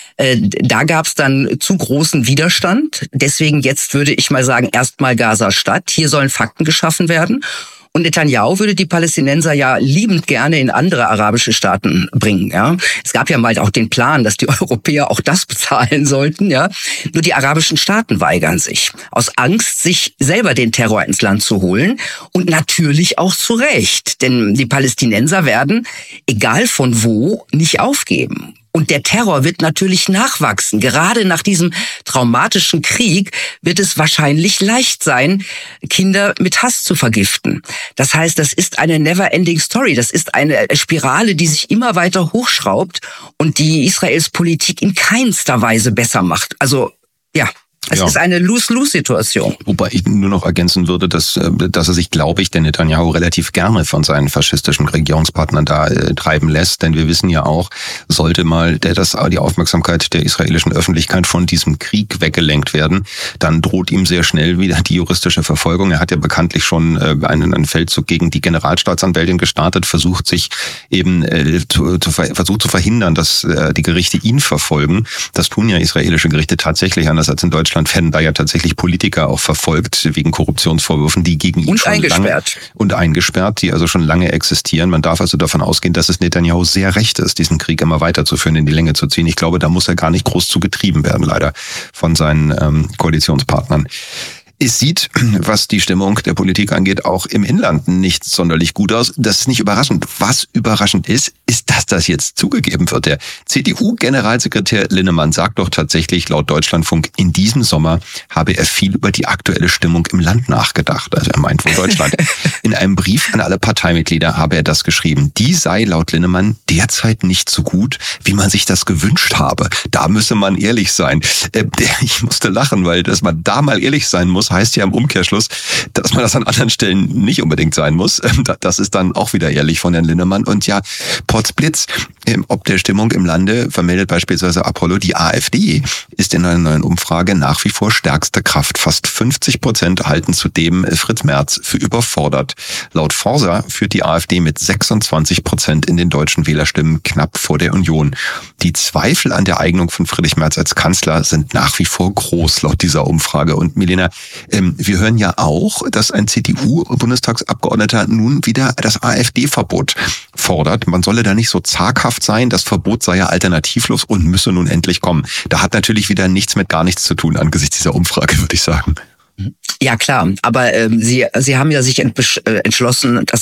Da gab es dann zu großen Widerstand. Deswegen jetzt würde ich mal sagen, erstmal Gaza-Stadt. Hier sollen Fakten geschaffen werden. Und Netanyahu würde die Palästinenser ja liebend gerne in andere arabische Staaten bringen. Ja, es gab ja mal auch den Plan, dass die Europäer auch das bezahlen sollten. Ja, nur die arabischen Staaten weigern sich aus Angst, sich selber den Terror ins Land zu holen. Und natürlich auch zu Recht, denn die Palästinenser werden, egal von wo, nicht aufgeben. Und der Terror wird natürlich nachwachsen. Gerade nach diesem traumatischen Krieg wird es wahrscheinlich leicht sein, Kinder mit Hass zu vergiften. Das heißt, das ist eine never-ending Story. Das ist eine Spirale, die sich immer weiter hochschraubt und die Israels Politik in keinster Weise besser macht. Also, ja. Es ja. ist eine Lose-Lose-Situation. Wobei ich nur noch ergänzen würde, dass, dass er sich, glaube ich, der Netanyahu relativ gerne von seinen faschistischen Regierungspartnern da äh, treiben lässt. Denn wir wissen ja auch, sollte mal der, das, die Aufmerksamkeit der israelischen Öffentlichkeit von diesem Krieg weggelenkt werden, dann droht ihm sehr schnell wieder die juristische Verfolgung. Er hat ja bekanntlich schon äh, einen, einen Feldzug gegen die Generalstaatsanwältin gestartet, versucht sich eben äh, zu, zu, versucht zu verhindern, dass äh, die Gerichte ihn verfolgen. Das tun ja israelische Gerichte tatsächlich, anders als in Deutschland. Werden da ja tatsächlich Politiker auch verfolgt wegen Korruptionsvorwürfen, die gegen ihn und schon eingesperrt. lange und eingesperrt, die also schon lange existieren. Man darf also davon ausgehen, dass es Netanyahu sehr recht ist, diesen Krieg immer weiterzuführen, in die Länge zu ziehen. Ich glaube, da muss er gar nicht groß zu getrieben werden, leider von seinen ähm, Koalitionspartnern. Es sieht, was die Stimmung der Politik angeht, auch im Inland nicht sonderlich gut aus. Das ist nicht überraschend. Was überraschend ist, ist, dass das jetzt zugegeben wird. Der C D U-Generalsekretär Linnemann sagt doch tatsächlich laut Deutschlandfunk, in diesem Sommer habe er viel über die aktuelle Stimmung im Land nachgedacht. Also er meint wohl Deutschland. In einem Brief an alle Parteimitglieder habe er das geschrieben. Die sei laut Linnemann derzeit nicht so gut, wie man sich das gewünscht habe. Da müsse man ehrlich sein. Ich musste lachen, weil dass man da mal ehrlich sein muss, heißt ja im Umkehrschluss, dass man das an anderen Stellen nicht unbedingt sein muss. Das ist dann auch wieder ehrlich von Herrn Linnemann. Und ja, Potzblitz, ob der Stimmung im Lande vermeldet beispielsweise Apollo, die AfD ist in einer neuen Umfrage nach wie vor stärkste Kraft. Fast fünfzig Prozent halten zudem Fritz Merz für überfordert. Laut Forsa führt die AfD mit sechsundzwanzig Prozent in den deutschen Wählerstimmen knapp vor der Union. Die Zweifel an der Eignung von Friedrich Merz als Kanzler sind nach wie vor groß, laut dieser Umfrage. Und Milena, wir hören ja auch, dass ein C D U-Bundestagsabgeordneter nun wieder das AfD-Verbot fordert. Man solle da nicht so zaghaft sein, das Verbot sei ja alternativlos und müsse nun endlich kommen. Da hat natürlich wieder nichts mit gar nichts zu tun angesichts dieser Umfrage, würde ich sagen. Ja klar, aber ähm, Sie Sie haben ja sich entbesch- äh, entschlossen, das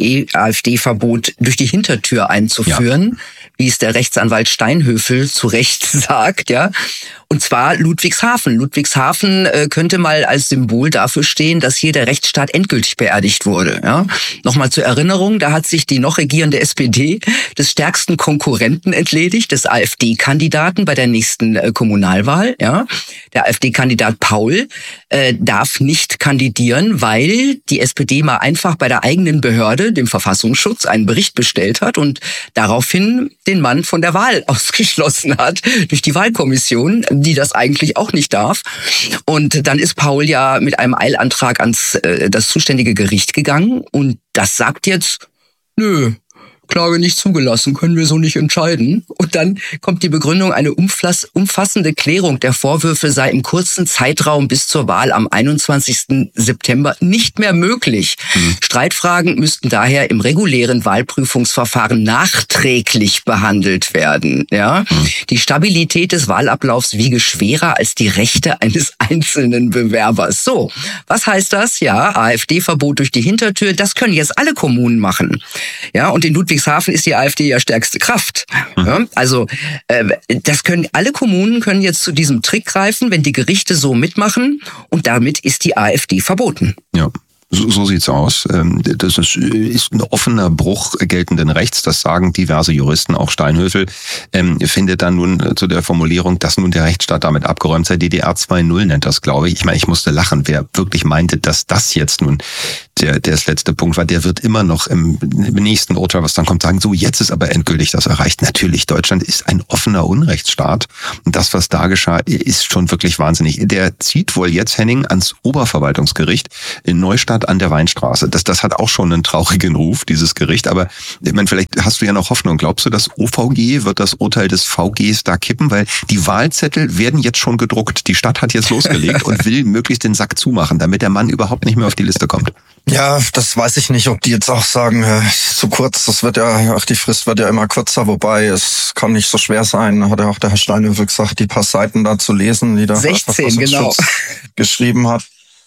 AfD-Verbot durch die Hintertür einzuführen, ja. wie es der Rechtsanwalt Steinhöfel zu Recht sagt, ja. Und zwar Ludwigshafen. Ludwigshafen äh, könnte mal als Symbol dafür stehen, dass hier der Rechtsstaat endgültig beerdigt wurde. Ja? Nochmal zur Erinnerung, da hat sich die noch regierende S P D des stärksten Konkurrenten entledigt, des AfD-Kandidaten bei der nächsten äh, Kommunalwahl. Ja? Der AfD-Kandidat Paul äh, darf nicht kandidieren, weil die S P D mal einfach bei der eigenen Behörde, dem Verfassungsschutz, einen Bericht bestellt hat und daraufhin den Mann von der Wahl ausgeschlossen hat durch die Wahlkommission, die das eigentlich auch nicht darf. Und dann ist Paul ja mit einem Eilantrag ans äh, das zuständige Gericht gegangen und das sagt jetzt, nö, Klage nicht zugelassen, können wir so nicht entscheiden. Und dann kommt die Begründung, eine umfassende Klärung der Vorwürfe sei im kurzen Zeitraum bis zur Wahl am einundzwanzigsten September nicht mehr möglich. Mhm. Streitfragen müssten daher im regulären Wahlprüfungsverfahren nachträglich behandelt werden. Ja? Mhm. Die Stabilität des Wahlablaufs wiege schwerer als die Rechte eines einzelnen Bewerbers. So, was heißt das? Ja, AfD-Verbot durch die Hintertür, das können jetzt alle Kommunen machen. Ja, und in Ludwigshafen ist die AfD ja stärkste Kraft. Mhm. Ja, also äh, das können alle Kommunen können jetzt zu diesem Trick greifen, wenn die Gerichte so mitmachen und damit ist die AfD verboten. Ja. So, so sieht's aus. Das ist, ist ein offener Bruch geltenden Rechts. Das sagen diverse Juristen, auch Steinhöfel, ähm, findet dann nun zu der Formulierung, dass nun der Rechtsstaat damit abgeräumt sei. D D R zwei Punkt null nennt das, glaube ich. Ich meine, ich musste lachen. Wer wirklich meinte, dass das jetzt nun der, der das letzte Punkt war, der wird immer noch im, im nächsten Urteil, was dann kommt, sagen, so, jetzt ist aber endgültig das erreicht. Natürlich, Deutschland ist ein offener Unrechtsstaat. Und das, was da geschah, ist schon wirklich wahnsinnig. Der zieht wohl jetzt, Henning, ans Oberverwaltungsgericht in Neustadt an der Weinstraße. Das, das hat auch schon einen traurigen Ruf, dieses Gericht. Aber ich meine, vielleicht hast du ja noch Hoffnung. Glaubst du, das O V G wird das Urteil des V Gs da kippen? Weil die Wahlzettel werden jetzt schon gedruckt. Die Stadt hat jetzt losgelegt und will möglichst den Sack zumachen, damit der Mann überhaupt nicht mehr auf die Liste kommt. Ja, das weiß ich nicht, ob die jetzt auch sagen, äh, zu kurz, das wird ja, ach, die Frist wird ja immer kürzer, wobei es kann nicht so schwer sein, hat ja auch der Herr Steinhöfel gesagt, die paar Seiten da zu lesen, die da sechzehn, genau. geschrieben hat.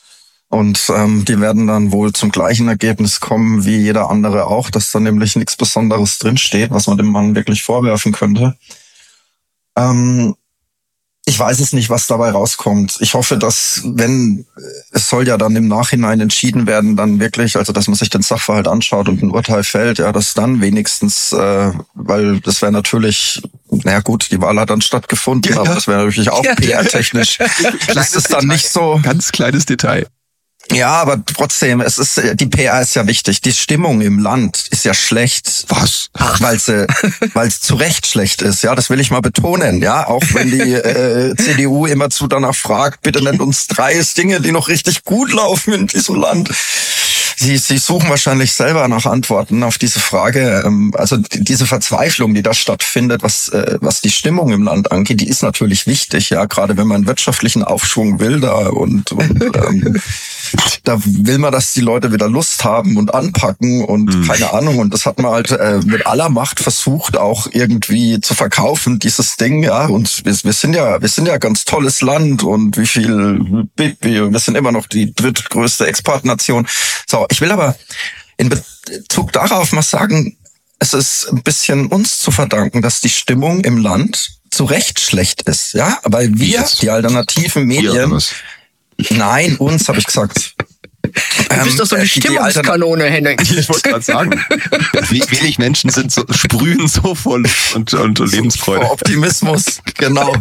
Und ähm, die werden dann wohl zum gleichen Ergebnis kommen wie jeder andere auch, dass da nämlich nichts Besonderes drinsteht, was man dem Mann wirklich vorwerfen könnte. Ähm, Ich weiß es nicht, was dabei rauskommt. Ich hoffe, dass, wenn, es soll ja dann im Nachhinein entschieden werden, dann wirklich, also dass man sich den Sachverhalt anschaut und ein Urteil fällt, ja, dass dann wenigstens, äh, weil das wäre natürlich, naja gut, die Wahl hat dann stattgefunden, ja, aber das wäre natürlich auch ja. P R-technisch. Das ist dann nicht so. Ganz kleines Detail. Ja, aber trotzdem, es ist, die P R ist ja wichtig. Die Stimmung im Land ist ja schlecht. Was? Weil sie, weil es zu Recht schlecht ist. Ja, das will ich mal betonen. Ja, auch wenn die äh, C D U immerzu danach fragt, bitte nennt uns drei Dinge, die noch richtig gut laufen in diesem Land. Sie, sie suchen wahrscheinlich selber nach Antworten auf diese Frage. Also diese Verzweiflung, die da stattfindet, was, was die Stimmung im Land angeht, die ist natürlich wichtig, ja, gerade wenn man einen wirtschaftlichen Aufschwung will da und, und ähm, da will man, dass die Leute wieder Lust haben und anpacken und mhm. keine Ahnung. Und das hat man halt äh, mit aller Macht versucht, auch irgendwie zu verkaufen, dieses Ding, ja. Und wir, wir sind ja, wir sind ja ganz tolles Land und wie viel, wir sind immer noch die drittgrößte Exportnation. So, ich will aber in Bezug darauf mal sagen, es ist ein bisschen uns zu verdanken, dass die Stimmung im Land zu Recht schlecht ist, ja. Weil wir, die alternativen Medien, nein, uns, habe ich gesagt. Du bist doch so eine ähm, Stimmungskanone, Henning. Ich wollte gerade sagen, wenig Menschen sind so, sprühen so voll und, und, und Lebensfreude. So Optimismus, genau.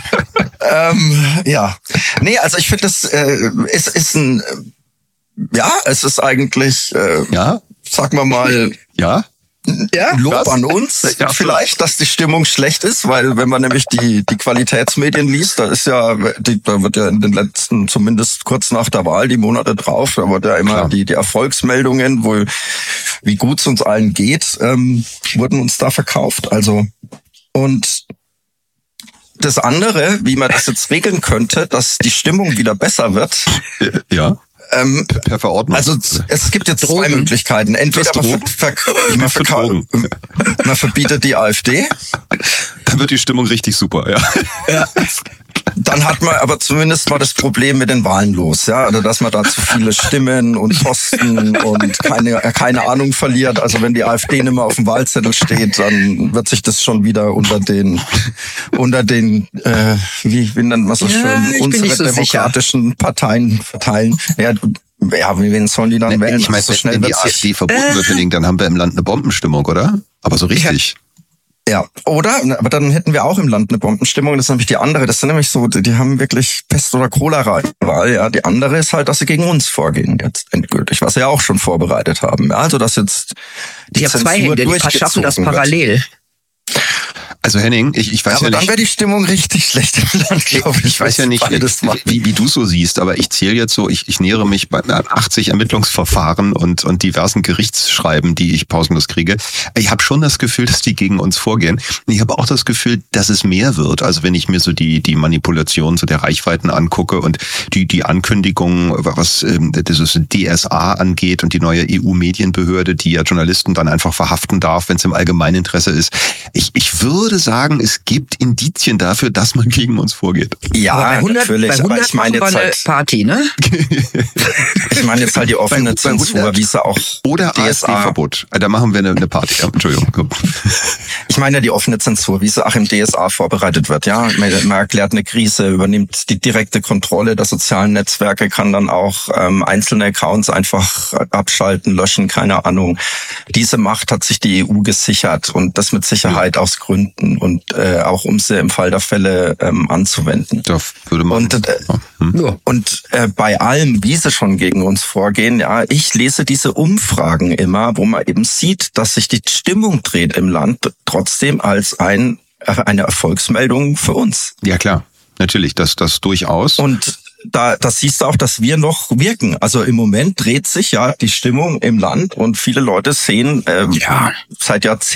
ähm, ja, nee, also ich finde, das äh, ist, ist ein, ja, es ist eigentlich, äh, ja, sagen wir mal, ja. Ja, Lob Was? an uns, ja, vielleicht, dass die Stimmung schlecht ist, weil wenn man nämlich die die Qualitätsmedien liest, da ist ja, die, da wird ja in den letzten, zumindest kurz nach der Wahl, die Monate drauf, da wird ja immer Klar. die die Erfolgsmeldungen, wohl wie gut es uns allen geht, ähm, wurden uns da verkauft. Also und das andere, wie man das jetzt regeln könnte, dass die Stimmung wieder besser wird. Ja. Ähm, per Verordnung. Also es gibt jetzt zwei Möglichkeiten. Entweder man, ver ver man, ver man verbietet die AfD. Dann wird die Stimmung richtig super, ja. ja. dann hat man aber zumindest mal das Problem mit den Wahlen los, ja, also dass man da zu viele Stimmen und Posten und keine keine Ahnung verliert. Also wenn die AfD nicht mehr auf dem Wahlzettel steht, dann wird sich das schon wieder unter den unter den äh, wie, wie nennt man so schön, ja, unsere so demokratischen sicher. Parteien verteilen. Ja, ja, wen sollen die dann wählen? Ich meine, so schnell wenn die wird sich AfD verboten wird, Henning, dann haben wir im Land eine Bombenstimmung, oder? Aber so richtig. Ja, oder? Aber dann hätten wir auch im Land eine Bombenstimmung. Das ist nämlich die andere. Das sind nämlich so, die haben wirklich Pest oder Cholera-Wahl. Ja, die andere ist halt, dass sie gegen uns vorgehen jetzt endgültig, was sie ja auch schon vorbereitet haben. Ja, also dass jetzt die Ich habe zwei Zensur Hände, die schaffen das durchgezogen wird. parallel. Also Henning, ich, ich weiß Ja, aber ja dann nicht. wäre die Stimmung richtig schlecht im Land, glaube ich. Ich weiß ja nicht, wie, wie du so siehst, aber ich zähle jetzt so, ich, ich nähere mich bei achtzig Ermittlungsverfahren und, und diversen Gerichtsschreiben, die ich pausenlos kriege. Ich habe schon das Gefühl, dass die gegen uns vorgehen. Ich habe auch das Gefühl, dass es mehr wird. Also wenn ich mir so die, die Manipulation so der Reichweiten angucke und die, die Ankündigungen, was ähm, dieses D S A angeht und die neue E U-Medienbehörde, die ja Journalisten dann einfach verhaften darf, wenn es im Allgemeininteresse ist. Ich, ich würde sagen, es gibt Indizien dafür, dass man gegen uns vorgeht. Ja, Aber bei hundert, natürlich. bei Aber hundert ich meine machen jetzt wir halt, eine Party, ne? ich meine jetzt halt die offene Bei- bei Zensur, hundert wie sie auch Oder D S A. AfD-Verbot. Da machen wir eine, eine Party. Ja, Entschuldigung. Komm. Ich meine ja die offene Zensur, wie sie auch im D S A vorbereitet wird. Ja, man, man erklärt eine Krise, übernimmt die direkte Kontrolle der sozialen Netzwerke, kann dann auch ähm, einzelne Accounts einfach abschalten, löschen, keine Ahnung. Diese Macht hat sich die E U gesichert und das mit Sicherheit aus Gründen und äh, auch um sie im Fall der Fälle ähm, anzuwenden. Da würde man. Und, äh, hm? und äh, bei allem, wie sie schon gegen uns vorgehen, ja, ich lese diese Umfragen immer, wo man eben sieht, dass sich die Stimmung dreht im Land, trotzdem als ein äh, eine Erfolgsmeldung für uns. Ja klar, natürlich, das das durchaus. Und da, das siehst du auch, dass wir noch wirken. Also im Moment dreht sich ja die Stimmung im Land und viele Leute sehen äh, ja. seit Jahrzehnten